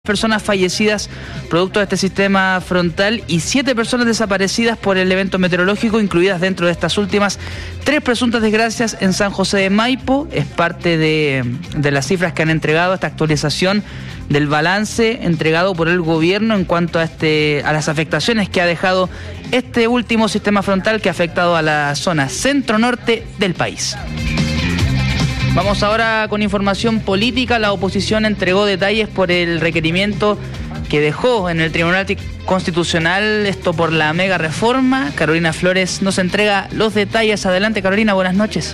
personas fallecidas producto de este sistema frontal y 7 personas desaparecidas por el evento meteorológico, incluidas dentro de estas últimas 3 presuntas desgracias en San José de Maipo. Es parte de las cifras que han entregado esta actualización del balance entregado por el gobierno en cuanto a las afectaciones que ha dejado este último sistema frontal que ha afectado a la zona centro-norte del país. Vamos ahora con información política. La oposición entregó detalles por el requerimiento que dejó en el Tribunal Constitucional, esto por la mega reforma. Carolina Flores nos entrega los detalles. Adelante, Carolina, buenas noches.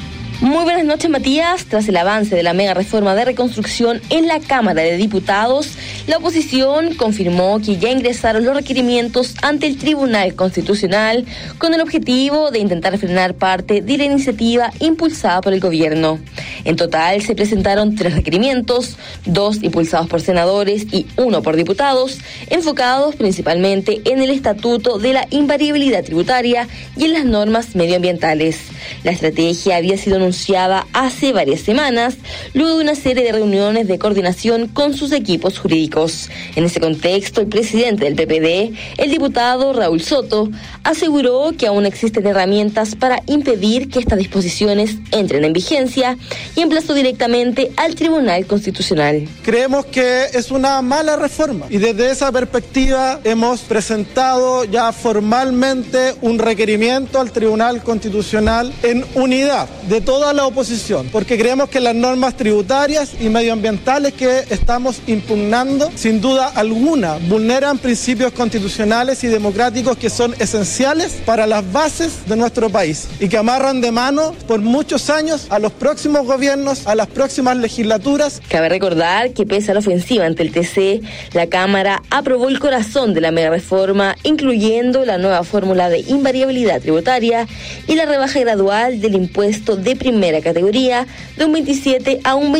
Muy buenas noches, Matías. Tras el avance de la mega reforma de reconstrucción en la Cámara de Diputados, la oposición confirmó que ya ingresaron los requerimientos ante el Tribunal Constitucional con el objetivo de intentar frenar parte de la iniciativa impulsada por el gobierno. En total se presentaron 3 requerimientos, 2 impulsados por senadores y 1 por diputados, enfocados principalmente en el Estatuto de la Invariabilidad Tributaria y en las normas medioambientales. La estrategia había sido anunciada hace varias semanas, luego de una serie de reuniones de coordinación con sus equipos jurídicos. En ese contexto, el presidente del PPD, el diputado Raúl Soto, aseguró que aún existen herramientas para impedir que estas disposiciones entren en vigencia y emplazó directamente al Tribunal Constitucional. Creemos que es una mala reforma y desde esa perspectiva hemos presentado ya formalmente un requerimiento al Tribunal Constitucional en unidad de toda la oposición, porque creemos que las normas tributarias y medioambientales que estamos impugnando, sin duda alguna, vulneran principios constitucionales y democráticos que son esenciales para las bases de nuestro país y que amarran de mano por muchos años a los próximos gobiernos, a las próximas legislaturas. Cabe recordar que pese a la ofensiva ante el TC, la Cámara aprobó el corazón de la mega reforma, incluyendo la nueva fórmula de invariabilidad tributaria y la rebaja gradual del impuesto de primera categoría de un 27 a un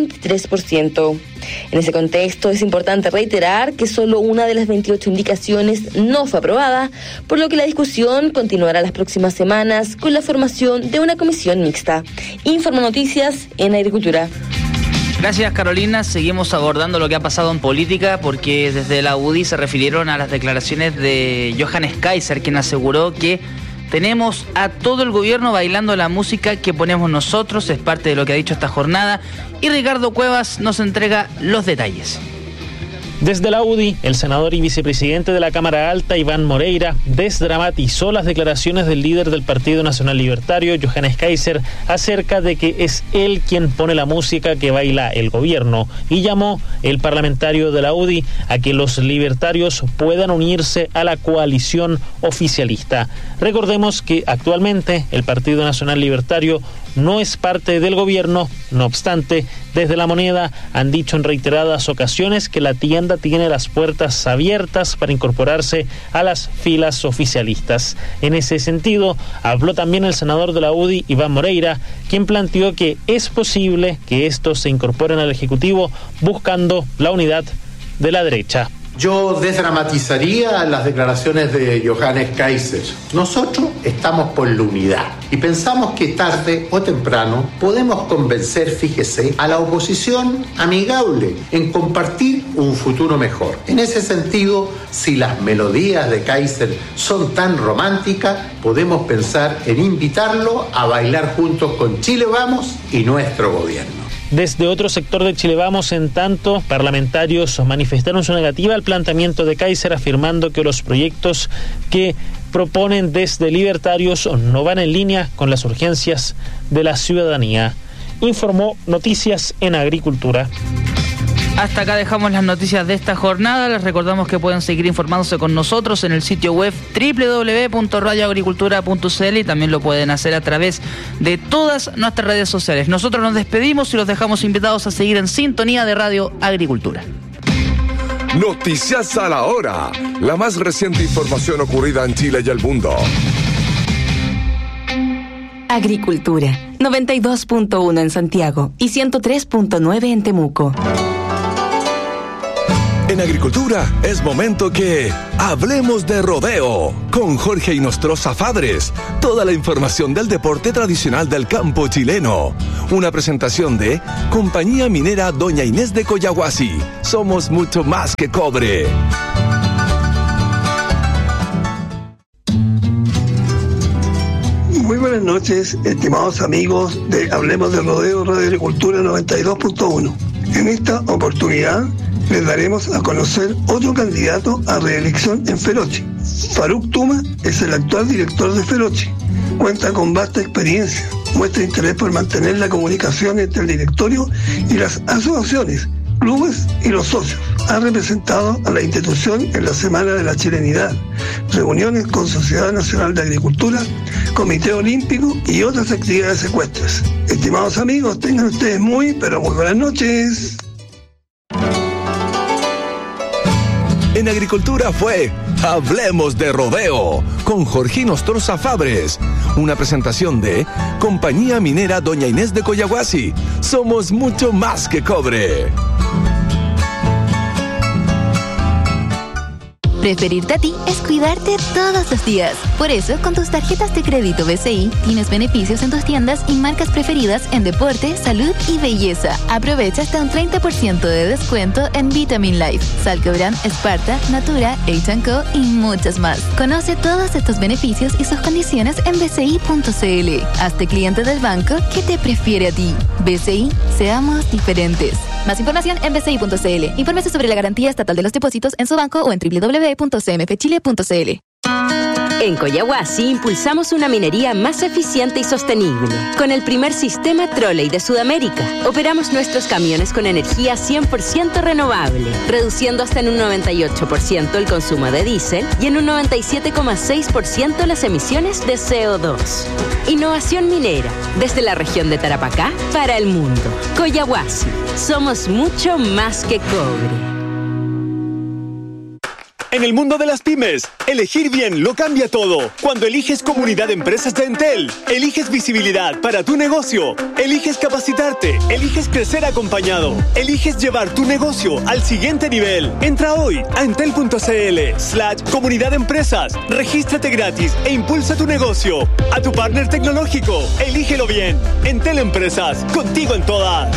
23%. En ese contexto es importante reiterar que solo una de las 28 indicaciones no fue aprobada, por lo que la discusión continuará las próximas semanas con la formación de una comisión mixta. Informa Noticias en Agricultura. Gracias, Carolina. Seguimos abordando lo que ha pasado en política porque desde la UDI se refirieron a las declaraciones de Johannes Kaiser, quien aseguró que tenemos a todo el gobierno bailando la música que ponemos nosotros. Es parte de lo que ha dicho esta jornada. Y Ricardo Cuevas nos entrega los detalles. Desde la UDI, el senador y vicepresidente de la Cámara Alta, Iván Moreira, desdramatizó las declaraciones del líder del Partido Nacional Libertario, Johannes Kaiser, acerca de que es él quien pone la música que baila el gobierno, y llamó el parlamentario de la UDI a que los libertarios puedan unirse a la coalición oficialista. Recordemos que actualmente el Partido Nacional Libertario no es parte del gobierno. No obstante, desde La Moneda han dicho en reiteradas ocasiones que la tienda tiene las puertas abiertas para incorporarse a las filas oficialistas. En ese sentido, habló también el senador de la UDI, Iván Moreira, quien planteó que es posible que estos se incorporen al Ejecutivo buscando la unidad de la derecha. Yo desdramatizaría las declaraciones de Johannes Kaiser. Nosotros estamos por la unidad y pensamos que tarde o temprano podemos convencer, fíjese, a la oposición amigable en compartir un futuro mejor. En ese sentido, si las melodías de Kaiser son tan románticas, podemos pensar en invitarlo a bailar juntos con Chile Vamos y nuestro gobierno. Desde otro sector de Chile Vamos, en tanto, parlamentarios manifestaron su negativa al planteamiento de Kaiser, afirmando que los proyectos que proponen desde libertarios no van en línea con las urgencias de la ciudadanía. Informó Noticias en Agricultura. Hasta acá dejamos las noticias de esta jornada. Les recordamos que pueden seguir informándose con nosotros en el sitio web www.radioagricultura.cl y también lo pueden hacer a través de todas nuestras redes sociales. Nosotros nos despedimos y los dejamos invitados a seguir en sintonía de Radio Agricultura. Noticias a la hora. La más reciente información ocurrida en Chile y el mundo. Agricultura, 92.1 en Santiago y 103.9 en Temuco. En agricultura es momento que hablemos de rodeo con Jorge Inostroza Fadres. Toda la información del deporte tradicional del campo chileno. Una presentación de Compañía Minera Doña Inés de Collahuasi. Somos mucho más que cobre. Muy buenas noches, estimados amigos de Hablemos de Rodeo, Radio Agricultura 92.1. En esta oportunidad les daremos a conocer otro candidato a reelección en Ferochi. Faruk Tuma es el actual director de Ferochi. Cuenta con vasta experiencia, muestra interés por mantener la comunicación entre el directorio y las asociaciones, clubes y los socios. Ha representado a la institución en la Semana de la Chilenidad, reuniones con Sociedad Nacional de Agricultura, Comité Olímpico y otras actividades ecuestres. Estimados amigos, tengan ustedes muy, pero muy buenas noches. En agricultura fue Hablemos de Rodeo con Jorge Inostroza Fabres. Una presentación de Compañía Minera Doña Inés de Collahuasi. Somos mucho más que cobre. Preferirte a ti es cuidarte todos los días. Por eso, con tus tarjetas de crédito BCI, tienes beneficios en tus tiendas y marcas preferidas en deporte, salud y belleza. Aprovecha hasta un 30% de descuento en Vitamin Life, Salcobran, Sparta, Natura, H&Co y muchas más. Conoce todos estos beneficios y sus condiciones en bci.cl. Hazte cliente del banco que te prefiere a ti. BCI, seamos diferentes. Más información en bci.cl. Infórmese sobre la garantía estatal de los depósitos en su banco o en www.cmfchile.cl. En Collahuasi impulsamos una minería más eficiente y sostenible. Con el primer sistema trolley de Sudamérica, operamos nuestros camiones con energía 100% renovable, reduciendo hasta en un 98% el consumo de diésel y en un 97,6% las emisiones de CO2. Innovación minera, desde la región de Tarapacá para el mundo. Collahuasi, somos mucho más que cobre. En el mundo de las pymes, elegir bien lo cambia todo. Cuando eliges Comunidad de Empresas de Entel, eliges visibilidad para tu negocio, eliges capacitarte, eliges crecer acompañado, eliges llevar tu negocio al siguiente nivel. Entra hoy a entel.cl/comunidad de empresas, regístrate gratis e impulsa tu negocio. A tu partner tecnológico, elígelo bien. Entel Empresas, contigo en todas.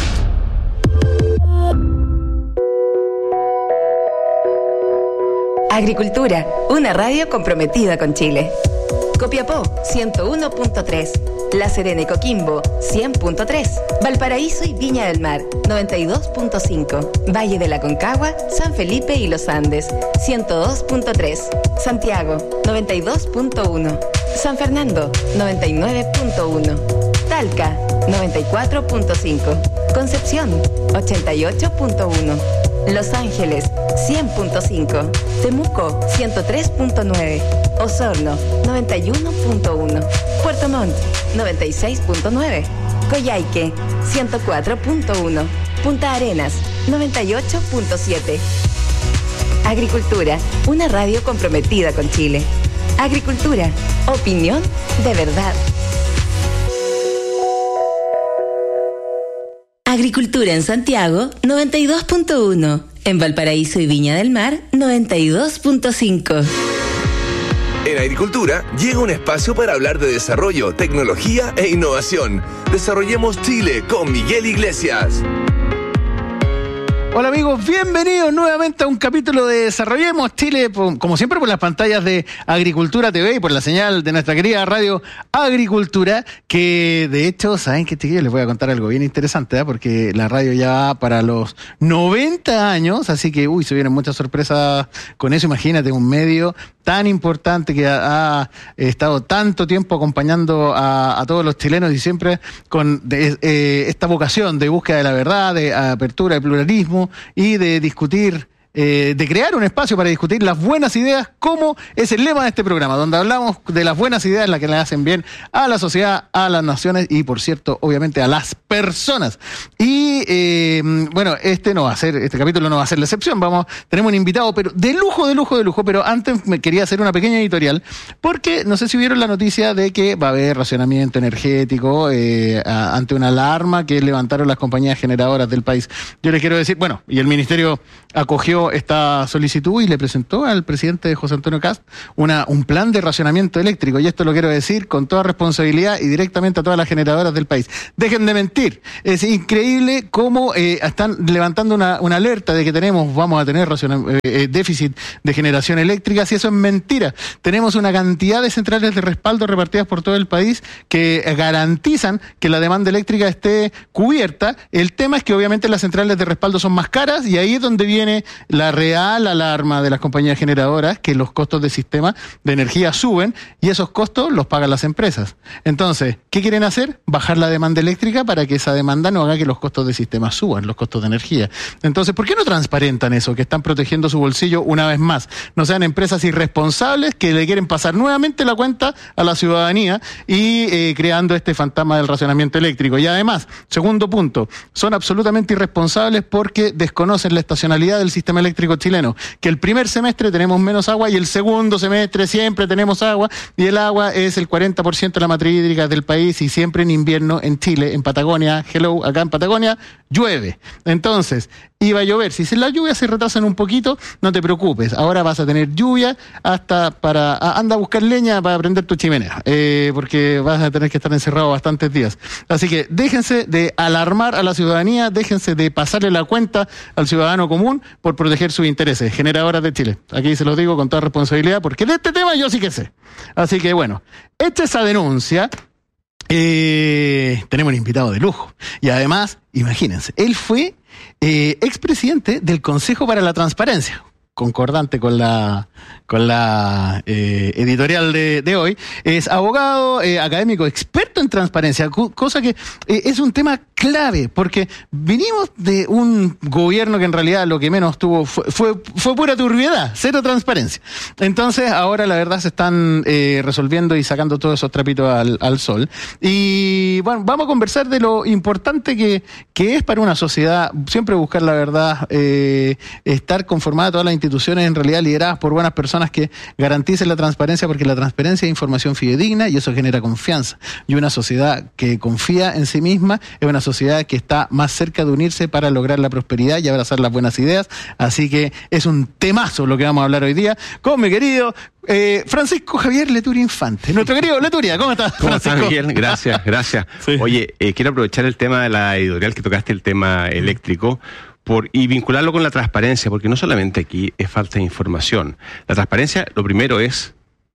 Agricultura, una radio comprometida con Chile. Copiapó, 101.3. La Serena y Coquimbo, 100.3. Valparaíso y Viña del Mar, 92.5. Valle de la Concagua, San Felipe y Los Andes, 102.3. Santiago, 92.1. San Fernando, 99.1. Talca, 94.5. Concepción, 88.1. Los Ángeles, 100.5. Temuco, 103.9. Osorno, 91.1. Puerto Montt, 96.9. Coyhaique, 104.1. Punta Arenas, 98.7. Agricultura, una radio comprometida con Chile. Agricultura, opinión de verdad. Agricultura en Santiago, 92.1. En Valparaíso y Viña del Mar, 92.5. En agricultura llega un espacio para hablar de desarrollo, tecnología e innovación. Desarrollemos Chile con Miguel Iglesias. Hola amigos, bienvenidos nuevamente a un capítulo de Desarrollemos Chile, como siempre por las pantallas de Agricultura TV y por la señal de nuestra querida radio Agricultura, que de hecho, ¿saben qué, chiquillos? Les voy a contar algo bien interesante, porque la radio ya va para los 90 años, así que, se vienen muchas sorpresas con eso. Imagínate, un medio tan importante que ha estado tanto tiempo acompañando a todos los chilenos y siempre con esta vocación de búsqueda de la verdad, de apertura, de pluralismo y de discutir, de crear un espacio para discutir las buenas ideas, como es el lema de este programa, donde hablamos de las buenas ideas, las que le hacen bien a la sociedad, a las naciones y, por cierto, obviamente a las personas. Y este capítulo no va a ser la excepción. Tenemos un invitado, pero de lujo, pero antes me quería hacer una pequeña editorial, porque no sé si vieron la noticia de que va a haber racionamiento energético ante una alarma que levantaron las compañías generadoras del país. Yo les quiero decir, y el ministerio acogió recibió esta solicitud y le presentó al presidente José Antonio Kast un plan de racionamiento eléctrico. Y esto lo quiero decir con toda responsabilidad y directamente a todas las generadoras del país. Dejen de mentir. Es increíble cómo están levantando una alerta de que vamos a tener déficit de generación eléctrica, si eso es mentira. Tenemos una cantidad de centrales de respaldo repartidas por todo el país que garantizan que la demanda eléctrica esté cubierta. El tema es que obviamente las centrales de respaldo son más caras y ahí es donde viene la real alarma de las compañías generadoras, que los costos de sistema de energía suben y esos costos los pagan las empresas. Entonces, ¿qué quieren hacer? Bajar la demanda eléctrica para que esa demanda no haga que los costos de sistema suban, los costos de energía. Entonces, ¿por qué no transparentan eso? Que están protegiendo su bolsillo una vez más. No sean empresas irresponsables que le quieren pasar nuevamente la cuenta a la ciudadanía y creando este fantasma del racionamiento eléctrico. Y además, segundo punto, son absolutamente irresponsables porque desconocen la estacionalidad del sistema eléctrico chileno, que el primer semestre tenemos menos agua y el segundo semestre siempre tenemos agua, y el agua es el 40% de la matriz hídrica del país, y siempre en invierno en Chile, en Patagonia, acá en Patagonia, llueve. Entonces, iba a llover. Si las lluvias se retrasan un poquito, no te preocupes. Ahora vas a tener lluvia hasta anda a buscar leña para prender tu chimenea, porque vas a tener que estar encerrado bastantes días. Así que déjense de alarmar a la ciudadanía, déjense de pasarle la cuenta al ciudadano común por proteger sus intereses. Generadoras de Chile. Aquí se los digo con toda responsabilidad, porque de este tema yo sí que sé. Así que bueno, hecha esa denuncia, tenemos un invitado de lujo. Y además, imagínense, él fue expresidente del Consejo para la Transparencia, concordante con la editorial de hoy. Es abogado, académico, experto en transparencia, cosa que es un tema clave, porque vinimos de un gobierno que en realidad lo que menos tuvo fue pura turbiedad, cero transparencia. Entonces ahora la verdad se están resolviendo y sacando todos esos trapitos al sol. Y bueno, vamos a conversar de lo importante que es para una sociedad siempre buscar la verdad, estar conformada todas las instituciones en realidad lideradas por buenas personas que garanticen la transparencia, porque la transparencia es información fidedigna y eso genera confianza. Y una sociedad que confía en sí misma es una sociedad que está más cerca de unirse para lograr la prosperidad y abrazar las buenas ideas. Así que es un temazo lo que vamos a hablar hoy día con mi querido Francisco Javier Leturia Infante. Nuestro querido Leturia, ¿cómo estás, Francisco? ¿Cómo estás, Miguel? Gracias. Sí. Oye, quiero aprovechar el tema de la editorial que tocaste, el tema eléctrico, y vincularlo con la transparencia, porque no solamente aquí es falta de información. La transparencia, lo primero es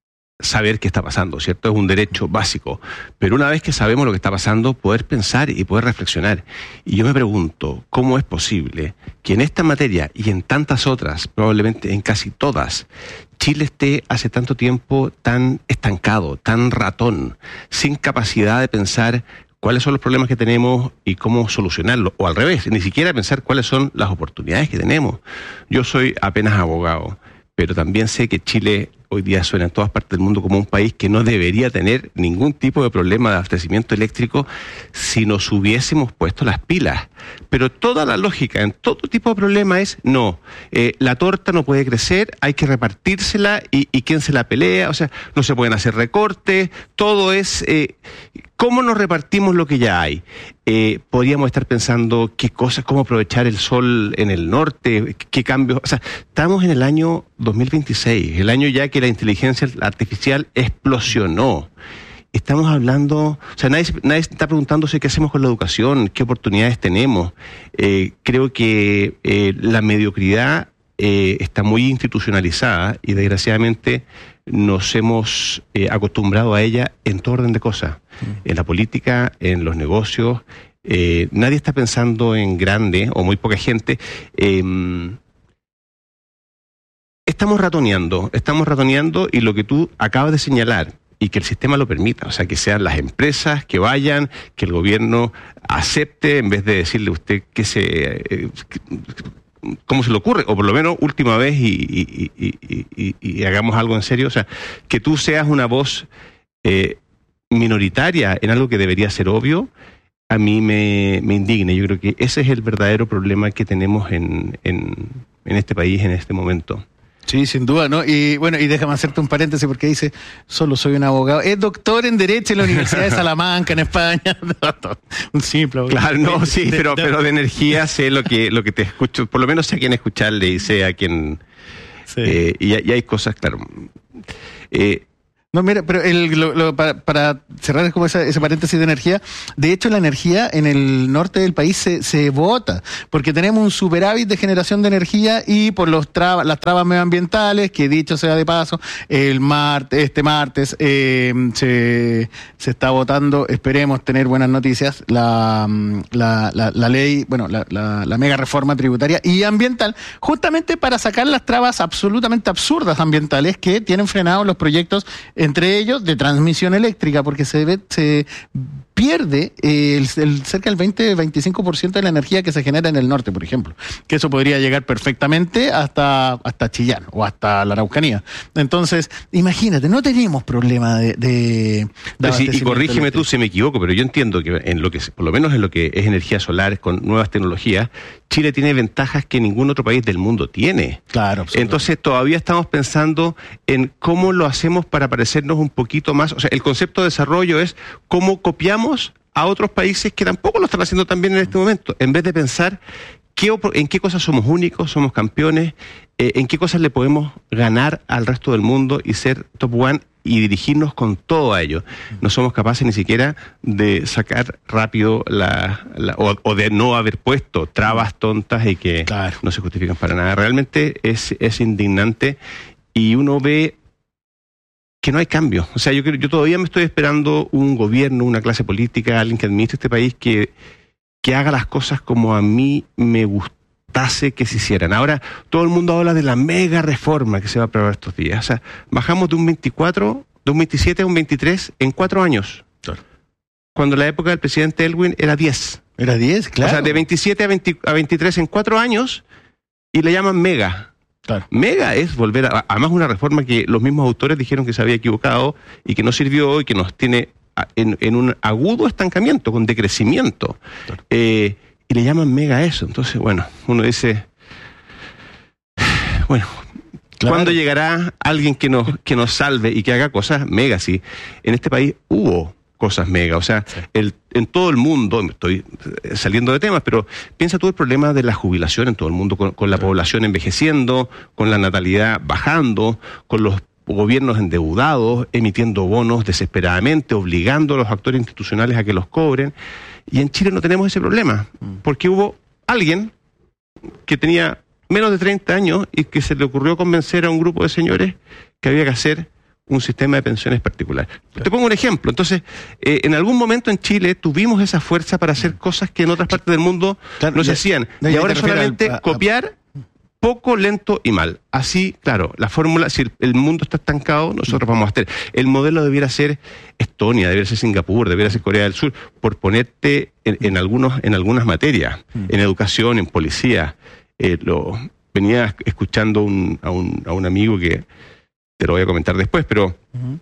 saber qué está pasando, ¿cierto? Es un derecho básico. Pero una vez que sabemos lo que está pasando, poder pensar y poder reflexionar. Y yo me pregunto, ¿cómo es posible que en esta materia y en tantas otras, probablemente en casi todas, Chile esté hace tanto tiempo tan estancado, tan ratón, sin capacidad de pensar cuáles son los problemas que tenemos y cómo solucionarlos? O al revés, ni siquiera pensar cuáles son las oportunidades que tenemos. Yo soy apenas abogado, pero también sé que Chile hoy día suena en todas partes del mundo como un país que no debería tener ningún tipo de problema de abastecimiento eléctrico si nos hubiésemos puesto las pilas. Pero toda la lógica en todo tipo de problema es no, la torta no puede crecer, hay que repartírsela y quién se la pelea, o sea, no se pueden hacer recortes, todo es ¿cómo nos repartimos lo que ya hay? Podríamos estar pensando qué cosas, cómo aprovechar el sol en el norte, qué cambios, o sea, estamos en el año 2026, el año ya que la inteligencia artificial explosionó. Estamos hablando, o sea, nadie está preguntándose qué hacemos con la educación, qué oportunidades tenemos. Creo que la mediocridad está muy institucionalizada y desgraciadamente nos hemos acostumbrado a ella en todo orden de cosas. En la política, en los negocios. Nadie está pensando en grande, o muy poca gente. Estamos ratoneando y lo que tú acabas de señalar, y que el sistema lo permita, o sea, que sean las empresas que vayan, que el gobierno acepte, en vez de decirle a usted cómo se le ocurre, o por lo menos última vez y hagamos algo en serio, o sea, que tú seas una voz minoritaria en algo que debería ser obvio, a mí me indigna. Yo creo que ese es el verdadero problema que tenemos en este país en este momento. Sí, sin duda, ¿no? Y bueno, y déjame hacerte un paréntesis porque dice, solo soy un abogado. Es doctor en Derecho en la Universidad de Salamanca, en España. Un simple abogado. Claro, no, sí, pero de energía sé lo que te escucho, por lo menos sé a quién escucharle y sé a quién... Sí. Y hay cosas, claro... No, mira, pero para cerrar como ese paréntesis de energía, de hecho la energía en el norte del país se bota, porque tenemos un superávit de generación de energía y por las trabas medioambientales, que dicho sea de paso, este martes se está votando, esperemos tener buenas noticias, la ley, bueno, la mega reforma tributaria y ambiental, justamente para sacar las trabas absolutamente absurdas ambientales que tienen frenados los proyectos, entre ellos de transmisión eléctrica, porque se pierde cerca del 20-25% de la energía que se genera en el norte, por ejemplo, que eso podría llegar perfectamente hasta Chillán o hasta la Araucanía. Entonces, imagínate, no tenemos problema de y corrígeme tú si me equivoco, pero yo entiendo que por lo menos en lo que es energía solar con nuevas tecnologías, Chile tiene ventajas que ningún otro país del mundo tiene. Claro. Entonces todavía estamos pensando en cómo lo hacemos para parecernos un poquito más. O sea, el concepto de desarrollo es cómo copiamos a otros países que tampoco lo están haciendo tan bien en este momento, en vez de pensar en qué cosas somos únicos, somos campeones, en qué cosas le podemos ganar al resto del mundo y ser top one y dirigirnos con todo a ello. No somos capaces ni siquiera de sacar rápido o de no haber puesto trabas tontas y que no se justifican para nada. Realmente es indignante y uno ve que no hay cambio. O sea, yo todavía me estoy esperando un gobierno, una clase política, alguien que administre este país que haga las cosas como a mí me gustase que se hicieran. Ahora, todo el mundo habla de la mega reforma que se va a aprobar estos días. O sea, bajamos de un 27 a un 23 en 4 años. Claro. Cuando la época del presidente Elwin era 10. Era 10, claro. O sea, de 27 a 23 en 4 años y le llaman mega. Claro. Mega es volver además una reforma que los mismos autores dijeron que se había equivocado y que no sirvió y que nos tiene en un agudo estancamiento, con decrecimiento. Claro. Y le llaman mega a eso. Entonces, bueno, uno dice, bueno, claro, ¿cuándo llegará alguien que nos salve y que haga cosas mega? Sí, en este país hubo cosas mega, o sea, sí, en todo el mundo, estoy saliendo de temas, pero piensa tú el problema de la jubilación en todo el mundo, con la población envejeciendo, con la natalidad bajando, con los gobiernos endeudados, emitiendo bonos desesperadamente, obligando a los actores institucionales a que los cobren. Y en Chile no tenemos ese problema, porque hubo alguien que tenía menos de 30 años y que se le ocurrió convencer a un grupo de señores que había que hacer un sistema de pensiones particular. Te pongo un ejemplo. Entonces, en algún momento en Chile tuvimos esa fuerza para hacer cosas que en otras partes del mundo no se hacían. Y ahora solamente copiar poco, lento y mal. Así, claro, la fórmula, si el mundo está estancado, nosotros vamos a hacer. El modelo debiera ser Estonia, debiera ser Singapur, debiera ser Corea del Sur, por ponerte en algunas materias, en educación, en policía. Venía escuchando a un amigo que te lo voy a comentar después, pero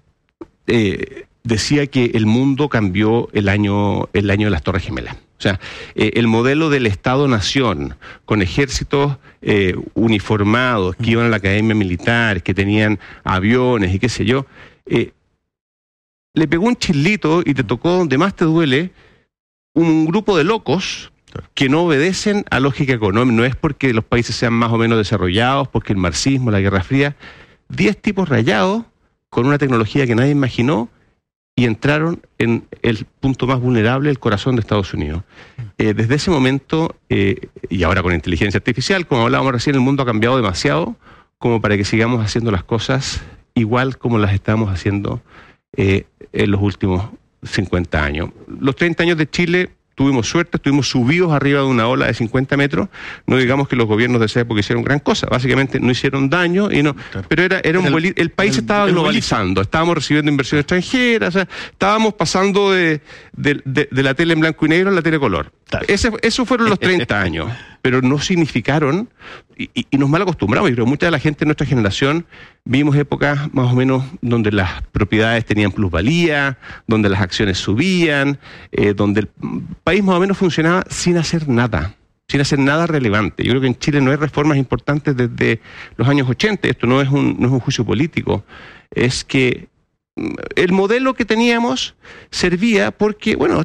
decía que el mundo cambió el año de las Torres Gemelas. O sea, el modelo del Estado-Nación, con ejércitos uniformados, que iban a la academia militar, que tenían aviones y qué sé yo, le pegó un chilito y te tocó donde más te duele un grupo de locos que no obedecen a lógica económica. No es porque los países sean más o menos desarrollados, porque el marxismo, la Guerra Fría, 10 tipos rayados con una tecnología que nadie imaginó y entraron en el punto más vulnerable, el corazón de Estados Unidos. Desde ese momento, y ahora con inteligencia artificial, como hablábamos recién, el mundo ha cambiado demasiado como para que sigamos haciendo las cosas igual como las estamos haciendo en los últimos 50 años. Los 30 años de Chile tuvimos suerte, estuvimos subidos arriba de una ola de 50 metros, no digamos que los gobiernos de esa época hicieron gran cosa, básicamente no hicieron daño, pero el país estaba globalizando, estábamos recibiendo inversión extranjera, o sea, estábamos pasando de la tele en blanco y negro a la tele color. Esos fueron los 30 años, pero no significaron, y nos mal acostumbramos. Yo creo que mucha de la gente de nuestra generación vimos épocas más o menos donde las propiedades tenían plusvalía, donde las acciones subían, donde el país más o menos funcionaba sin hacer nada. sin hacer nada relevante. Yo creo que en Chile no hay reformas importantes desde los años 80, esto no es un juicio político, es que el modelo que teníamos servía porque, bueno,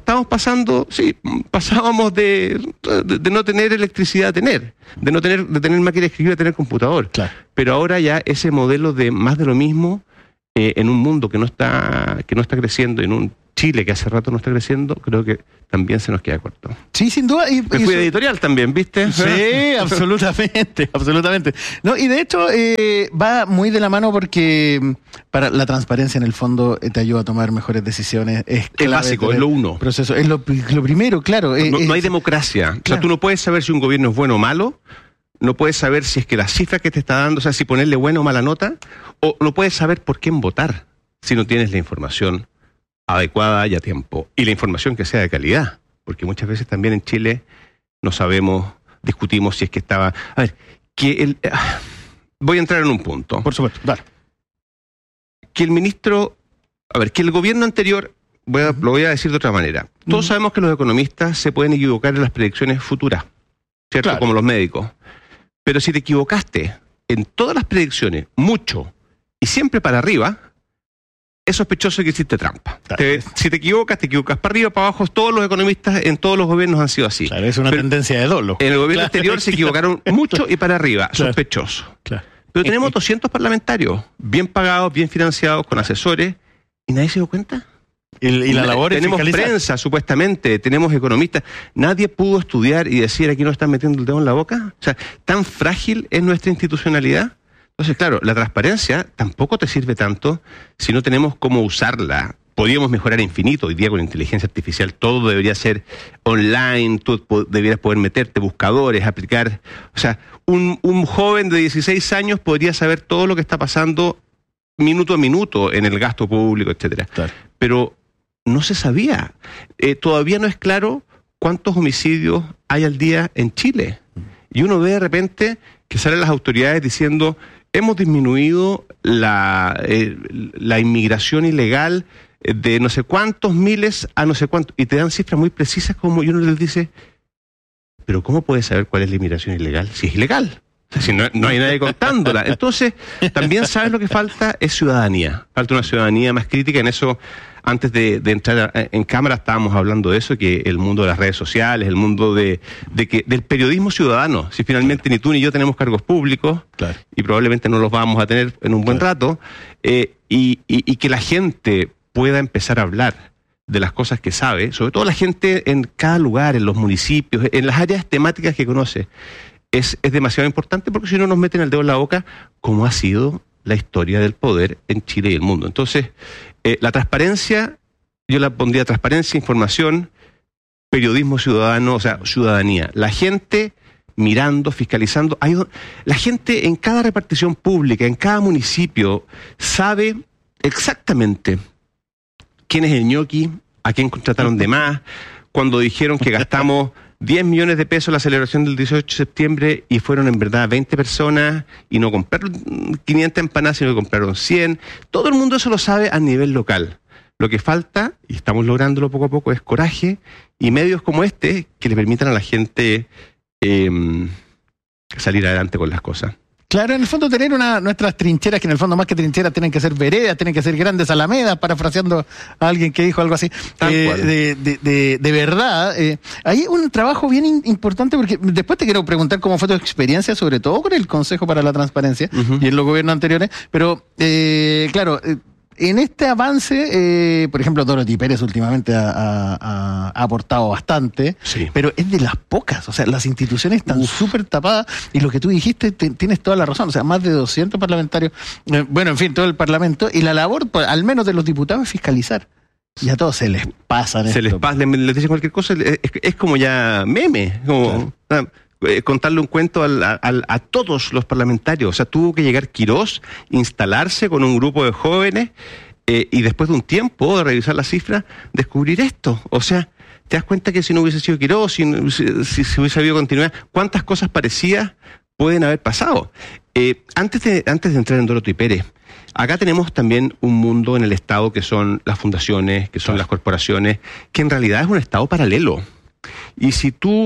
pasábamos de no tener electricidad a tener, de tener máquina de escribir a tener computador. Claro. Pero ahora ya ese modelo de más de lo mismo, en un mundo que no está creciendo, en un Chile que hace rato no está creciendo, creo que también se nos queda corto. Sí, sin duda. Me fui editorial también, ¿viste? Sí, absolutamente. No, y de hecho va muy de la mano porque para la transparencia en el fondo te ayuda a tomar mejores decisiones. Es básico, es lo uno. Proceso, es lo primero, claro. No hay democracia. Claro. O sea, tú no puedes saber si un gobierno es bueno o malo, no puedes saber si es que la cifra que te está dando, o sea, si ponerle buena o mala nota, o no puedes saber por quién votar si no tienes la información adecuada y a tiempo, y la información que sea de calidad, porque muchas veces también en Chile no sabemos, discutimos si es que estaba... A ver, voy a entrar en un punto. Por supuesto, dale. Que el gobierno anterior, lo voy a decir de otra manera, todos sabemos que los economistas se pueden equivocar en las predicciones futuras, ¿cierto? Claro. Como los médicos. Pero si te equivocaste en todas las predicciones, mucho, y siempre para arriba, es sospechoso que hiciste trampa. Claro. Si te equivocas para arriba, para abajo. Todos los economistas en todos los gobiernos han sido así. Claro, es una tendencia de dolo. En el gobierno anterior se equivocaron mucho y para arriba, sospechoso. Claro. Pero tenemos 200 parlamentarios, bien pagados, bien financiados, con asesores, y nadie se dio cuenta. Y la labor es Tenemos prensa, supuestamente, tenemos economistas. Nadie pudo estudiar y decir, aquí no están metiendo el dedo en la boca. O sea, tan frágil es nuestra institucionalidad. Entonces, claro, la transparencia tampoco te sirve tanto si no tenemos cómo usarla. Podríamos mejorar infinito. Hoy día con inteligencia artificial todo debería ser online, tú deberías poder meterte buscadores, aplicar... O sea, un joven de 16 años podría saber todo lo que está pasando minuto a minuto en el gasto público, etcétera. Claro. Pero no se sabía. Todavía no es claro cuántos homicidios hay al día en Chile. Y uno ve de repente que salen las autoridades diciendo... Hemos disminuido la inmigración ilegal de no sé cuántos miles a no sé cuántos, y te dan cifras muy precisas como, y uno les dice, pero ¿cómo puedes saber cuál es la inmigración ilegal? Si es ilegal, o sea, si no hay nadie contándola. Entonces, también sabes lo que falta es ciudadanía. Falta una ciudadanía más crítica. En eso, antes de entrar en cámara, estábamos hablando de eso, que el mundo de las redes sociales, el mundo del periodismo ciudadano, si finalmente ni tú ni yo tenemos cargos públicos, claro, y probablemente no los vamos a tener en un buen rato, y que la gente pueda empezar a hablar de las cosas que sabe, sobre todo la gente en cada lugar, en los municipios, en las áreas temáticas que conoce, es demasiado importante, porque si no nos meten el dedo en la boca, como ha sido la historia del poder en Chile y el mundo. Entonces, la transparencia, yo la pondría transparencia, información, periodismo ciudadano, o sea, ciudadanía. La gente mirando, fiscalizando. La gente en cada repartición pública, en cada municipio, sabe exactamente quién es el ñoqui, a quién contrataron de más, cuando dijeron que gastamos 10 millones de pesos en la celebración del 18 de septiembre y fueron en verdad 20 personas y no compraron 500 empanadas, sino que compraron 100. Todo el mundo eso lo sabe a nivel local. Lo que falta, y estamos lográndolo poco a poco, es coraje y medios como este que le permitan a la gente salir adelante con las cosas. Claro, en el fondo tener nuestras trincheras, que en el fondo más que trincheras tienen que ser veredas, tienen que ser grandes alamedas, parafraseando a alguien que dijo algo así, de verdad. Hay un trabajo bien importante, porque después te quiero preguntar cómo fue tu experiencia, sobre todo con el Consejo para la Transparencia y en los gobiernos anteriores, pero claro... En este avance, por ejemplo, Dorothy Pérez últimamente ha aportado bastante, sí, pero es de las pocas. O sea, las instituciones están súper tapadas, y lo que tú dijiste, tienes toda la razón. O sea, más de 200 parlamentarios, bueno, en fin, todo el Parlamento, y la labor, al menos de los diputados, es fiscalizar. Y a todos se les pasa. Se les pasa, les dicen cualquier cosa, es como ya meme, como... Claro. Contarle un cuento a todos los parlamentarios. O sea, tuvo que llegar Quirós, instalarse con un grupo de jóvenes y después de un tiempo de revisar las cifras, descubrir esto. O sea, te das cuenta que si no hubiese sido Quirós, si hubiese habido continuidad, cuántas cosas parecidas pueden haber pasado. Antes de entrar en Dorothy Pérez, acá tenemos también un mundo en el Estado que son las fundaciones, que son las corporaciones, que en realidad es un Estado paralelo. Y si tú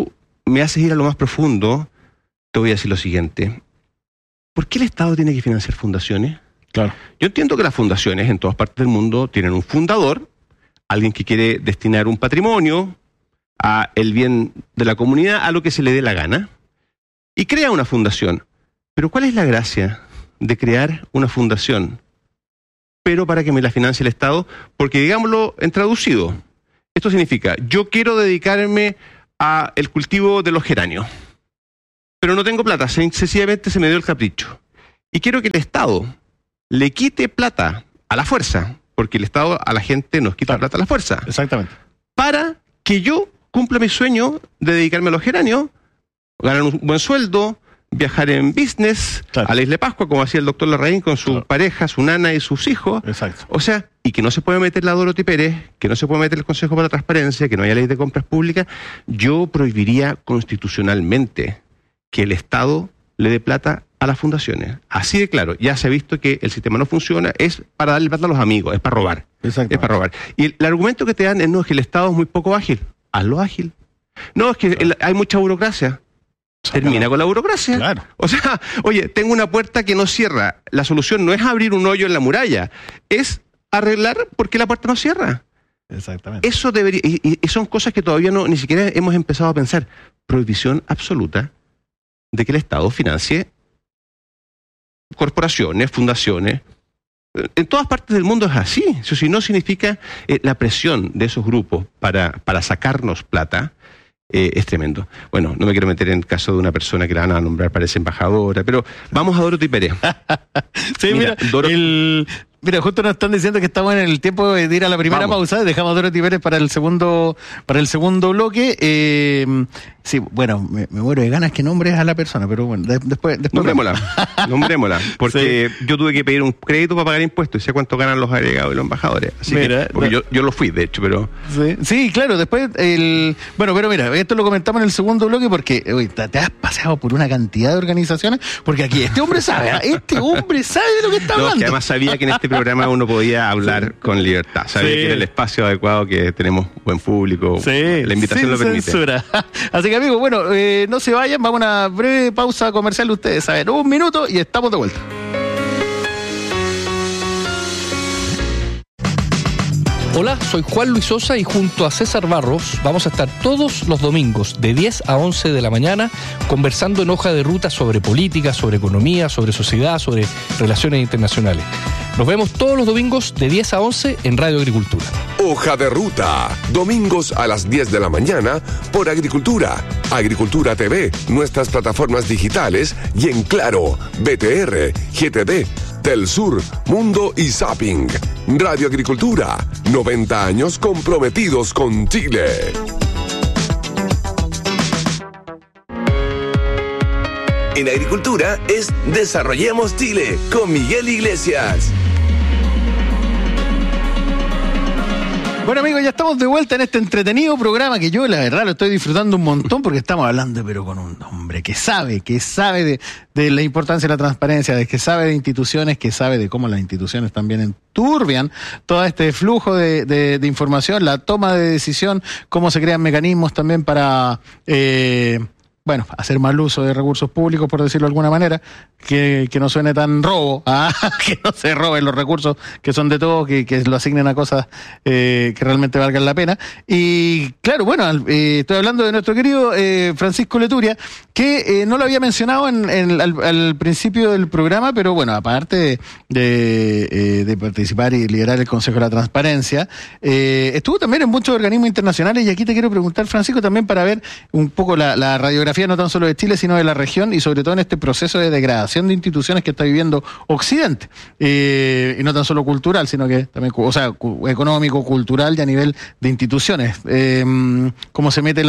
me haces ir a lo más profundo, te voy a decir lo siguiente. ¿Por qué el Estado tiene que financiar fundaciones? Claro. Yo entiendo que las fundaciones en todas partes del mundo tienen un fundador, alguien que quiere destinar un patrimonio a el bien de la comunidad, a lo que se le dé la gana, y crea una fundación. Pero ¿cuál es la gracia de crear una fundación, pero para que me la financie el Estado? Porque, digámoslo en traducido, esto significa, yo quiero dedicarme a el cultivo de los geranios, pero no tengo plata, sencillamente se me dio el capricho. Y quiero que el Estado le quite plata a la fuerza, porque el Estado a la gente nos quita plata a la fuerza. Exactamente. Para que yo cumpla mi sueño de dedicarme a los geranios, ganar un buen sueldo, viajar en business, a la Isla de Pascua, como hacía el doctor Larraín con su pareja, su nana y sus hijos. Exacto. O sea, y que no se puede meter la Dorothy Pérez, que no se puede meter el Consejo para la Transparencia, que no haya ley de compras públicas. Yo prohibiría constitucionalmente que el Estado le dé plata a las fundaciones. Así de claro, ya se ha visto que el sistema no funciona, es para darle plata a los amigos, es para robar. Es para robar. Y el argumento que te dan es, no, es que el Estado es muy poco ágil. Hazlo ágil. No, es que hay mucha burocracia. Termina con la burocracia. Claro. O sea, oye, tengo una puerta que no cierra. La solución no es abrir un hoyo en la muralla, es arreglar por qué la puerta no cierra. Exactamente. Eso debería, y son cosas que todavía ni siquiera hemos empezado a pensar. Prohibición absoluta de que el Estado financie corporaciones, fundaciones. En todas partes del mundo es así. Eso si no significa la presión de esos grupos para sacarnos plata. Es tremendo. Bueno, no me quiero meter en el caso de una persona que la van a nombrar, parece embajadora, pero vamos a Dorothy Pérez. Sí, mira, justo nos están diciendo que estamos en el tiempo de ir a la primera pausa. Dejamos a Dorothy Pérez para el segundo bloque. Sí, bueno, me muero de ganas que nombres a la persona, pero bueno, después Nombrémosla, porque yo tuve que pedir un crédito para pagar impuestos y sé cuánto ganan los agregados y los embajadores. Así porque yo lo fui, de hecho, pero... Sí, claro, después Bueno, pero mira, esto lo comentamos en el segundo bloque porque te has paseado por una cantidad de organizaciones, porque aquí este hombre sabe de lo que está hablando. Que además sabía que en este programa uno podía hablar con libertad, sabía que era el espacio adecuado, que tenemos buen público, la invitación lo permite. Censura. Así que amigos, bueno, no se vayan, vamos a una breve pausa comercial, ustedes saben, 1 minuto y estamos de vuelta. Hola, soy Juan Luis Sosa y junto a César Barros vamos a estar todos los domingos de 10 a 11 de la mañana conversando en Hoja de Ruta sobre política, sobre economía, sobre sociedad, sobre relaciones internacionales. Nos vemos todos los domingos de 10 a 11 en Radio Agricultura. Hoja de Ruta, domingos a las 10 de la mañana por Agricultura, Agricultura TV, nuestras plataformas digitales y en Claro, BTR, GTD, Telsur, Mundo y Zapping. Radio Agricultura, 90 años comprometidos con Chile. En Agricultura es Desarrollemos Chile con Miguel Iglesias. Bueno amigos, ya estamos de vuelta en este entretenido programa que yo la verdad lo estoy disfrutando un montón porque estamos hablando pero con un hombre que sabe de la importancia de la transparencia, de que sabe de instituciones, que sabe de cómo las instituciones también enturbian todo este flujo de información, la toma de decisión, cómo se crean mecanismos también para... hacer mal uso de recursos públicos, por decirlo de alguna manera, que no suene tan robo, que no se roben los recursos que son de todos, que lo asignen a cosas que realmente valgan la pena. Y claro, bueno, estoy hablando de nuestro querido Francisco Leturia, que no lo había mencionado al principio del programa, pero bueno, aparte de participar y liderar el Consejo de la Transparencia, estuvo también en muchos organismos internacionales, y aquí te quiero preguntar, Francisco, también para ver un poco la radiografía no tan solo de Chile, sino de la región, y sobre todo en este proceso de degradación de instituciones que está viviendo Occidente, y no tan solo cultural, sino que también, económico, cultural y a nivel de instituciones. Cómo se mete